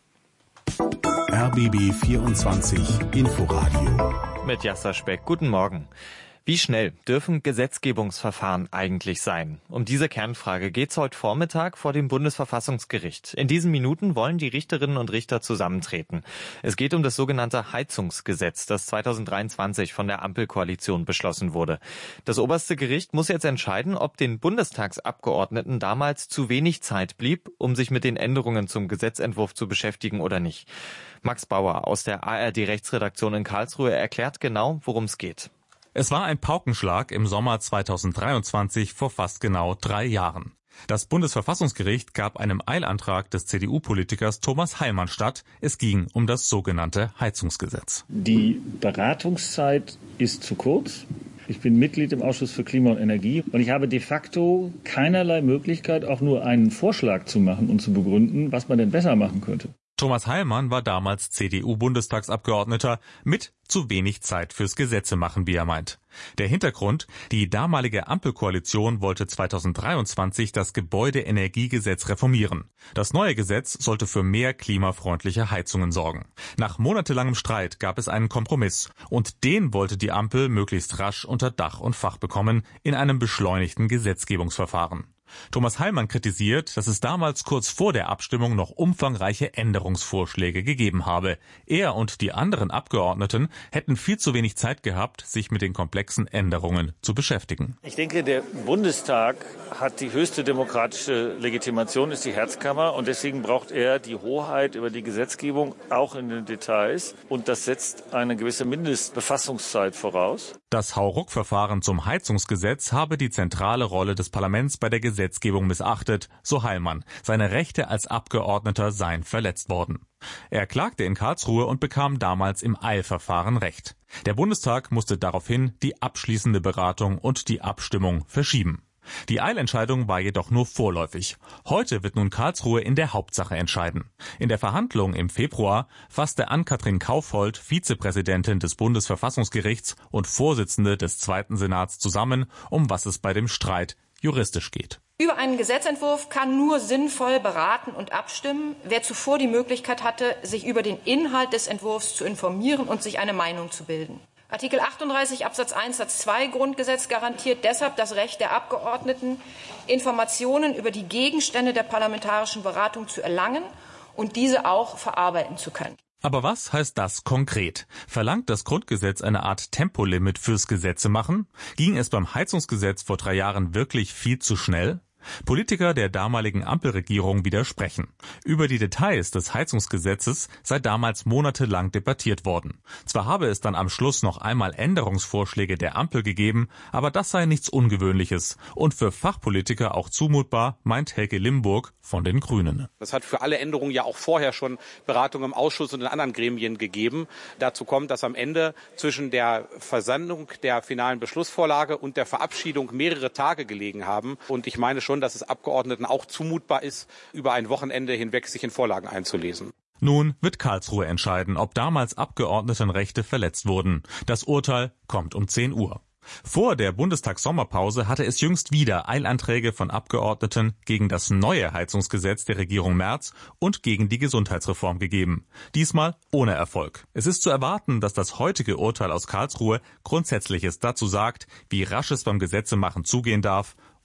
R B B vierundzwanzig Inforadio. Mit Jasser Speck. Guten Morgen. Wie schnell dürfen Gesetzgebungsverfahren eigentlich sein? Um diese Kernfrage geht's heute Vormittag vor dem Bundesverfassungsgericht. In diesen Minuten wollen die Richterinnen und Richter zusammentreten. Es geht um das sogenannte Heizungsgesetz, das zweitausenddreiundzwanzig von der Ampelkoalition beschlossen wurde. Das oberste Gericht muss jetzt entscheiden, ob den Bundestagsabgeordneten damals zu wenig Zeit blieb, um sich mit den Änderungen zum Gesetzentwurf zu beschäftigen oder nicht. Max Bauer aus der A R D-Rechtsredaktion in Karlsruhe erklärt genau, worum es geht. Es war ein Paukenschlag im Sommer zweitausenddreiundzwanzig vor fast genau drei Jahren. Das Bundesverfassungsgericht gab einem Eilantrag des C D U-Politikers Thomas Heilmann statt. Es ging um das sogenannte Heizungsgesetz. Die Beratungszeit ist zu kurz. Ich bin Mitglied im Ausschuss für Klima und Energie und ich habe de facto keinerlei Möglichkeit, auch nur einen Vorschlag zu machen und zu begründen, was man denn besser machen könnte. Thomas Heilmann war damals C D U-Bundestagsabgeordneter mit zu wenig Zeit fürs Gesetzemachen, wie er meint. Der Hintergrund: Die damalige Ampelkoalition wollte zweitausenddreiundzwanzig das Gebäudeenergiegesetz reformieren. Das neue Gesetz sollte für mehr klimafreundliche Heizungen sorgen. Nach monatelangem Streit gab es einen Kompromiss und den wollte die Ampel möglichst rasch unter Dach und Fach bekommen in einem beschleunigten Gesetzgebungsverfahren. Thomas Heilmann kritisiert, dass es damals kurz vor der Abstimmung noch umfangreiche Änderungsvorschläge gegeben habe. Er und die anderen Abgeordneten hätten viel zu wenig Zeit gehabt, sich mit den komplexen Änderungen zu beschäftigen. Ich denke, der Bundestag hat die höchste demokratische Legitimation, ist die Herzkammer und deswegen braucht er die Hoheit über die Gesetzgebung, auch in den Details. Und das setzt eine gewisse Mindestbefassungszeit voraus. Das Hauruck-Verfahren zum Heizungsgesetz habe die zentrale Rolle des Parlaments bei der Gesetzgebung Gesetzgebung missachtet, so Heilmann. Seine Rechte als Abgeordneter seien verletzt worden. Er klagte in Karlsruhe und bekam damals im Eilverfahren Recht. Der Bundestag musste daraufhin die abschließende Beratung und die Abstimmung verschieben. Die Eilentscheidung war jedoch nur vorläufig. Heute wird nun Karlsruhe in der Hauptsache entscheiden. In der Verhandlung im Februar fasste Ann-Kathrin Kaufhold, Vizepräsidentin des Bundesverfassungsgerichts und Vorsitzende des Zweiten Senats, zusammen, um was es bei dem Streit juristisch geht. Über einen Gesetzentwurf kann nur sinnvoll beraten und abstimmen, wer zuvor die Möglichkeit hatte, sich über den Inhalt des Entwurfs zu informieren und sich eine Meinung zu bilden. Artikel achtunddreißig Absatz eins Satz zwei Grundgesetz garantiert deshalb das Recht der Abgeordneten, Informationen über die Gegenstände der parlamentarischen Beratung zu erlangen und diese auch verarbeiten zu können. Aber was heißt das konkret? Verlangt das Grundgesetz eine Art Tempolimit fürs Gesetzemachen? Ging es beim Heizungsgesetz vor drei Jahren wirklich viel zu schnell? Politiker der damaligen Ampelregierung widersprechen. Über die Details des Heizungsgesetzes sei damals monatelang debattiert worden. Zwar habe es dann am Schluss noch einmal Änderungsvorschläge der Ampel gegeben, aber das sei nichts Ungewöhnliches und für Fachpolitiker auch zumutbar, meint Helge Limburg von den Grünen. Das hat für alle Änderungen ja auch vorher schon Beratungen im Ausschuss und in anderen Gremien gegeben. Dazu kommt, dass am Ende zwischen der Versendung der finalen Beschlussvorlage und der Verabschiedung mehrere Tage gelegen haben. Und ich meine schon, dass es Abgeordneten auch zumutbar ist, über ein Wochenende hinweg sich in Vorlagen einzulesen. Nun wird Karlsruhe entscheiden, ob damals Abgeordnetenrechte verletzt wurden. Das Urteil kommt um zehn Uhr. Vor der Bundestagssommerpause hatte es jüngst wieder Eilanträge von Abgeordneten gegen das neue Heizungsgesetz der Regierung Merz und gegen die Gesundheitsreform gegeben. Diesmal ohne Erfolg. Es ist zu erwarten, dass das heutige Urteil aus Karlsruhe Grundsätzliches dazu sagt, wie rasch es beim Gesetzemachen zugehen darf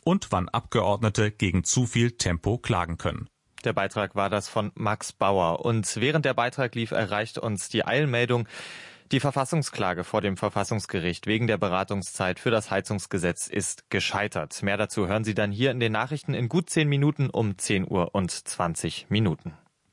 und wann Abgeordnete gegen zu viel Tempo klagen können. Der Beitrag war das von Max Bauer. Und während der Beitrag lief, erreicht uns die Eilmeldung: Die Verfassungsklage vor dem Verfassungsgericht wegen der Beratungszeit für das Heizungsgesetz ist gescheitert. Mehr dazu hören Sie dann hier in den Nachrichten in gut zehn Minuten um zehn Uhr und zwanzig Minuten.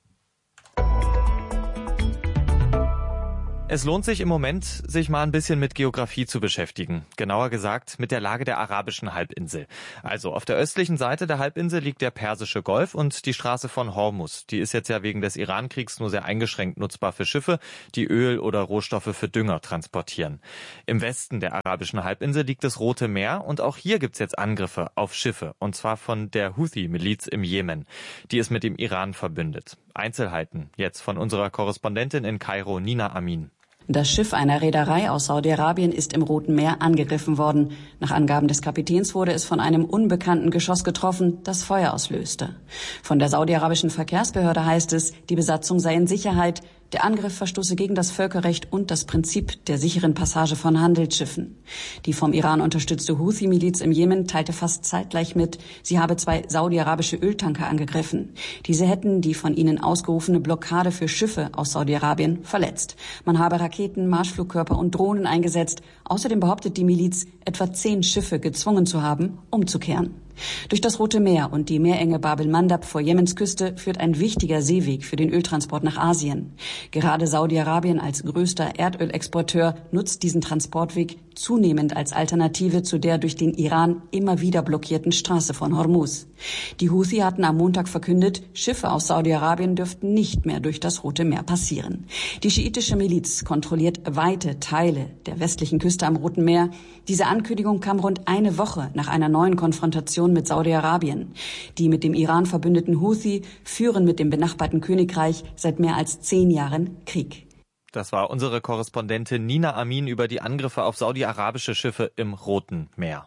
Es lohnt sich im Moment, sich mal ein bisschen mit Geografie zu beschäftigen. Genauer gesagt mit der Lage der arabischen Halbinsel. Also auf der östlichen Seite der Halbinsel liegt der Persische Golf und die Straße von Hormuz. Die ist jetzt ja wegen des Iran-Kriegs nur sehr eingeschränkt nutzbar für Schiffe, die Öl oder Rohstoffe für Dünger transportieren. Im Westen der arabischen Halbinsel liegt das Rote Meer und auch hier gibt's jetzt Angriffe auf Schiffe. Und zwar von der Houthi-Miliz im Jemen. Die ist mit dem Iran verbündet. Einzelheiten jetzt von unserer Korrespondentin in Kairo, Nina Amin. Das Schiff einer Reederei aus Saudi-Arabien ist im Roten Meer angegriffen worden. Nach Angaben des Kapitäns wurde es von einem unbekannten Geschoss getroffen, das Feuer auslöste. Von der saudi-arabischen Verkehrsbehörde heißt es, die Besatzung sei in Sicherheit. Der Angriff verstoße gegen das Völkerrecht und das Prinzip der sicheren Passage von Handelsschiffen. Die vom Iran unterstützte Houthi-Miliz im Jemen teilte fast zeitgleich mit, sie habe zwei saudi-arabische Öltanker angegriffen. Diese hätten die von ihnen ausgerufene Blockade für Schiffe aus Saudi-Arabien verletzt. Man habe Raketen, Marschflugkörper und Drohnen eingesetzt. Außerdem behauptet die Miliz, etwa zehn Schiffe gezwungen zu haben, umzukehren. Durch das Rote Meer und die Meerenge Bab el-Mandab vor Jemens Küste führt ein wichtiger Seeweg für den Öltransport nach Asien. Gerade Saudi-Arabien als größter Erdölexporteur nutzt diesen Transportweg zunehmend als Alternative zu der durch den Iran immer wieder blockierten Straße von Hormuz. Die Houthi hatten am Montag verkündet, Schiffe aus Saudi-Arabien dürften nicht mehr durch das Rote Meer passieren. Die schiitische Miliz kontrolliert weite Teile der westlichen Küste am Roten Meer. Diese Ankündigung kam rund eine Woche nach einer neuen Konfrontation mit Saudi-Arabien. Die mit dem Iran verbündeten Houthi führen mit dem benachbarten Königreich seit mehr als zehn Jahren Krieg. Das war unsere Korrespondentin Nina Amin über die Angriffe auf saudi-arabische Schiffe im Roten Meer.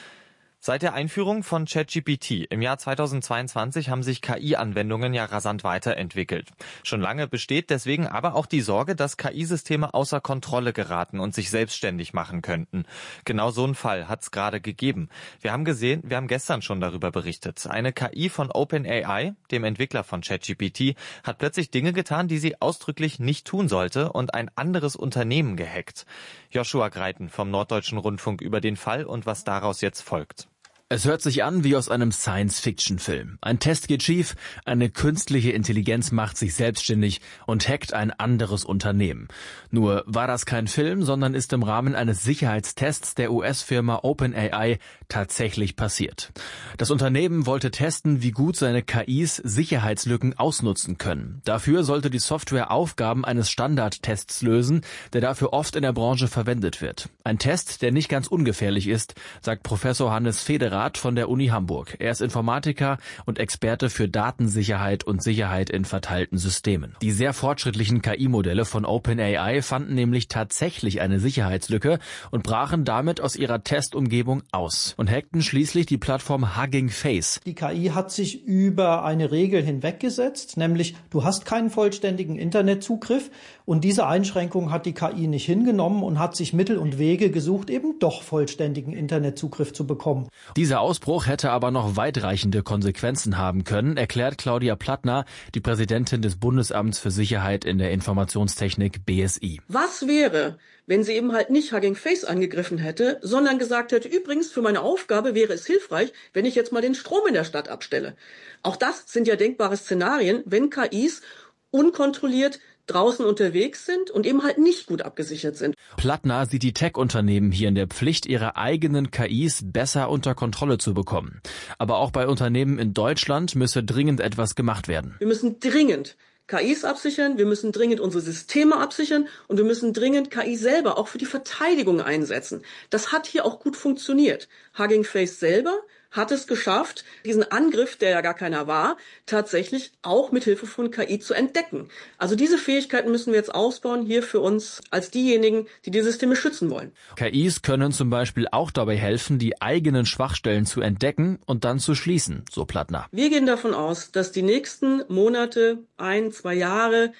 Seit der Einführung von ChatGPT im Jahr zweitausendzweiundzwanzig haben sich K I-Anwendungen ja rasant weiterentwickelt. Schon lange besteht deswegen aber auch die Sorge, dass K I-Systeme außer Kontrolle geraten und sich selbstständig machen könnten. Genau so einen Fall hat es gerade gegeben. Wir haben gesehen, wir haben gestern schon darüber berichtet. Eine K I von OpenAI, dem Entwickler von ChatGPT, hat plötzlich Dinge getan, die sie ausdrücklich nicht tun sollte und ein anderes Unternehmen gehackt. Joshua Greiten vom Norddeutschen Rundfunk über den Fall und was daraus jetzt folgt. Es hört sich an wie aus einem Science-Fiction-Film. Ein Test geht schief, eine künstliche Intelligenz macht sich selbstständig und hackt ein anderes Unternehmen. Nur war das kein Film, sondern ist im Rahmen eines Sicherheitstests der U S-Firma OpenAI tatsächlich passiert. Das Unternehmen wollte testen, wie gut seine K Is Sicherheitslücken ausnutzen können. Dafür sollte die Software Aufgaben eines Standardtests lösen, der dafür oft in der Branche verwendet wird. Ein Test, der nicht ganz ungefährlich ist, sagt Professor Hannes Federer von der Uni Hamburg. Er ist Informatiker und Experte für Datensicherheit und Sicherheit in verteilten Systemen. Die sehr fortschrittlichen K I-Modelle von OpenAI fanden nämlich tatsächlich eine Sicherheitslücke und brachen damit aus ihrer Testumgebung aus und hackten schließlich die Plattform Hugging Face. Die K I hat sich über eine Regel hinweggesetzt, nämlich du hast keinen vollständigen Internetzugriff, und diese Einschränkung hat die K I nicht hingenommen und hat sich Mittel und Wege gesucht, eben doch vollständigen Internetzugriff zu bekommen. Dieser Ausbruch hätte aber noch weitreichende Konsequenzen haben können, erklärt Claudia Plattner, die Präsidentin des Bundesamts für Sicherheit in der Informationstechnik B S I. Was wäre, wenn sie eben halt nicht Hugging Face angegriffen hätte, sondern gesagt hätte, übrigens für meine Aufgabe wäre es hilfreich, wenn ich jetzt mal den Strom in der Stadt abstelle. Auch das sind ja denkbare Szenarien, wenn K Is unkontrolliert draußen unterwegs sind und eben halt nicht gut abgesichert sind. Plattner sieht die Tech-Unternehmen hier in der Pflicht, ihre eigenen K Is besser unter Kontrolle zu bekommen. Aber auch bei Unternehmen in Deutschland müsse dringend etwas gemacht werden. Wir müssen dringend K Is absichern, wir müssen dringend unsere Systeme absichern und wir müssen dringend K I selber auch für die Verteidigung einsetzen. Das hat hier auch gut funktioniert. Hugging Face selber hat es geschafft, diesen Angriff, der ja gar keiner war, tatsächlich auch mit Hilfe von K I zu entdecken. Also diese Fähigkeiten müssen wir jetzt ausbauen, hier für uns als diejenigen, die die Systeme schützen wollen. K Is können zum Beispiel auch dabei helfen, die eigenen Schwachstellen zu entdecken und dann zu schließen, so Plattner. Wir gehen davon aus, dass die nächsten Monate, ein, zwei Jahre,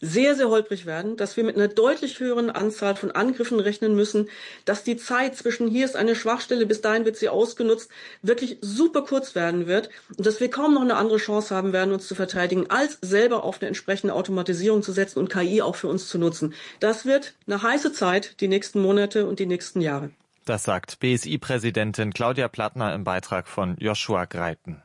sehr, sehr holprig werden, dass wir mit einer deutlich höheren Anzahl von Angriffen rechnen müssen, dass die Zeit zwischen hier ist eine Schwachstelle, bis dahin wird sie ausgenutzt, wirklich super kurz werden wird und dass wir kaum noch eine andere Chance haben werden, uns zu verteidigen, als selber auf eine entsprechende Automatisierung zu setzen und K I auch für uns zu nutzen. Das wird eine heiße Zeit, die nächsten Monate und die nächsten Jahre. Das sagt B S I-Präsidentin Claudia Plattner im Beitrag von Joshua Greiten.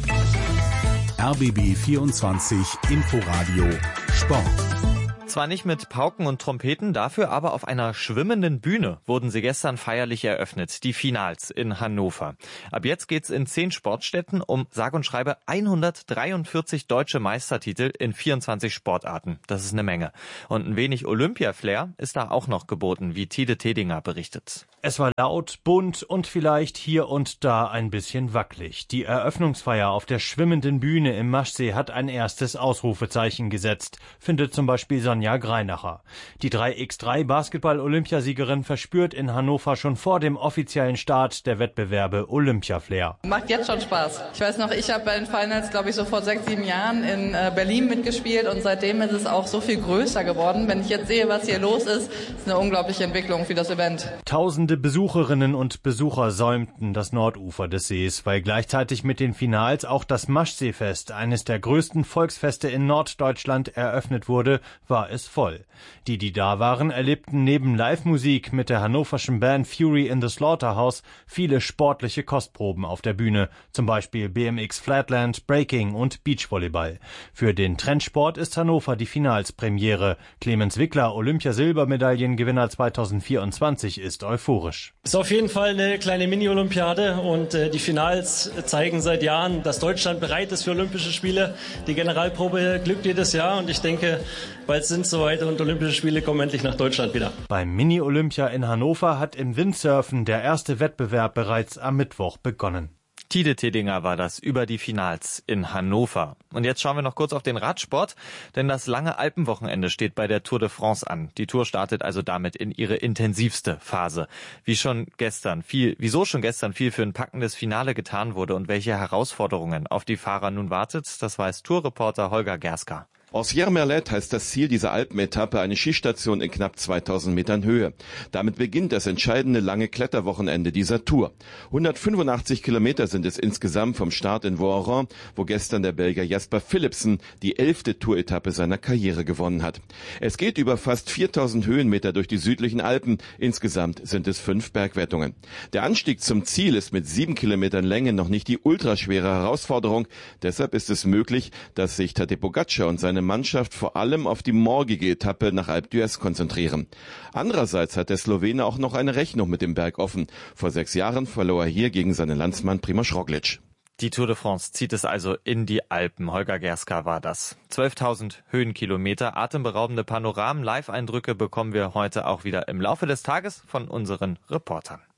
R B B vierundzwanzig Inforadio Sport. Zwar nicht mit Pauken und Trompeten, dafür aber auf einer schwimmenden Bühne wurden sie gestern feierlich eröffnet, die Finals in Hannover. Ab jetzt geht's in zehn Sportstätten um sage und schreibe hundertdreiundvierzig deutsche Meistertitel in vierundzwanzig Sportarten. Das ist eine Menge. Und ein wenig Olympia-Flair ist da auch noch geboten, wie Tide Tedinger berichtet. Es war laut, bunt und vielleicht hier und da ein bisschen wackelig. Die Eröffnungsfeier auf der schwimmenden Bühne im Maschsee hat ein erstes Ausrufezeichen gesetzt, findet zum Beispiel Sonja Greinacher. Die drei gegen drei Basketball-Olympiasiegerin verspürt in Hannover schon vor dem offiziellen Start der Wettbewerbe Olympia-Flair. Macht jetzt schon Spaß. Ich weiß noch, ich habe bei den Finals, glaube ich, so vor sechs, sieben Jahren in Berlin mitgespielt und seitdem ist es auch so viel größer geworden. Wenn ich jetzt sehe, was hier los ist, ist eine unglaubliche Entwicklung für das Event. Tausende Besucherinnen und Besucher säumten das Nordufer des Sees, weil gleichzeitig mit den Finals auch das Maschseefest, eines der größten Volksfeste in Norddeutschland, eröffnet wurde, war es voll. Die, die da waren, erlebten neben Live-Musik mit der hannoverschen Band Fury in the Slaughterhouse viele sportliche Kostproben auf der Bühne, zum Beispiel B M X Flatland, Breaking und Beachvolleyball. Für den Trendsport ist Hannover die Finalspremiere. Clemens Wickler, Olympiasilbermedaillengewinner zweitausendvierundzwanzig, ist euphorisch. Ist auf jeden Fall eine kleine Mini-Olympiade und äh, die Finals zeigen seit Jahren, dass Deutschland bereit ist für Olympische Spiele. Die Generalprobe glückt jedes Jahr und ich denke, bald sind es soweit und Olympische Spiele kommen endlich nach Deutschland wieder. Beim Mini-Olympia in Hannover hat im Windsurfen der erste Wettbewerb bereits am Mittwoch begonnen. Tide Tedinger war das über die Finals in Hannover. Und jetzt schauen wir noch kurz auf den Radsport, denn das lange Alpenwochenende steht bei der Tour de France an. Die Tour startet also damit in ihre intensivste Phase. Wie schon gestern viel, wieso schon gestern viel für ein packendes Finale getan wurde und welche Herausforderungen auf die Fahrer nun wartet, das weiß Tourreporter Holger Gerska. Ancières-Merlet heißt das Ziel dieser Alpenetappe, eine Skistation in knapp zweitausend Metern Höhe. Damit beginnt das entscheidende lange Kletterwochenende dieser Tour. hundertfünfundachtzig Kilometer sind es insgesamt vom Start in Voiron, wo gestern der Belgier Jasper Philipsen die elfte Touretappe seiner Karriere gewonnen hat. Es geht über fast viertausend Höhenmeter durch die südlichen Alpen. Insgesamt sind es fünf Bergwertungen. Der Anstieg zum Ziel ist mit sieben Kilometern Länge noch nicht die ultraschwere Herausforderung. Deshalb ist es möglich, dass sich Tadej Pogačar und seine Mannschaft vor allem auf die morgige Etappe nach Alpe d'Huez konzentrieren. Andererseits hat der Slowene auch noch eine Rechnung mit dem Berg offen. Vor sechs Jahren verlor er hier gegen seinen Landsmann Primož Roglič. Die Tour de France zieht es also in die Alpen. Holger Gerska war das. zwölftausend Höhenkilometer, atemberaubende Panoramen, Live-Eindrücke bekommen wir heute auch wieder im Laufe des Tages von unseren Reportern.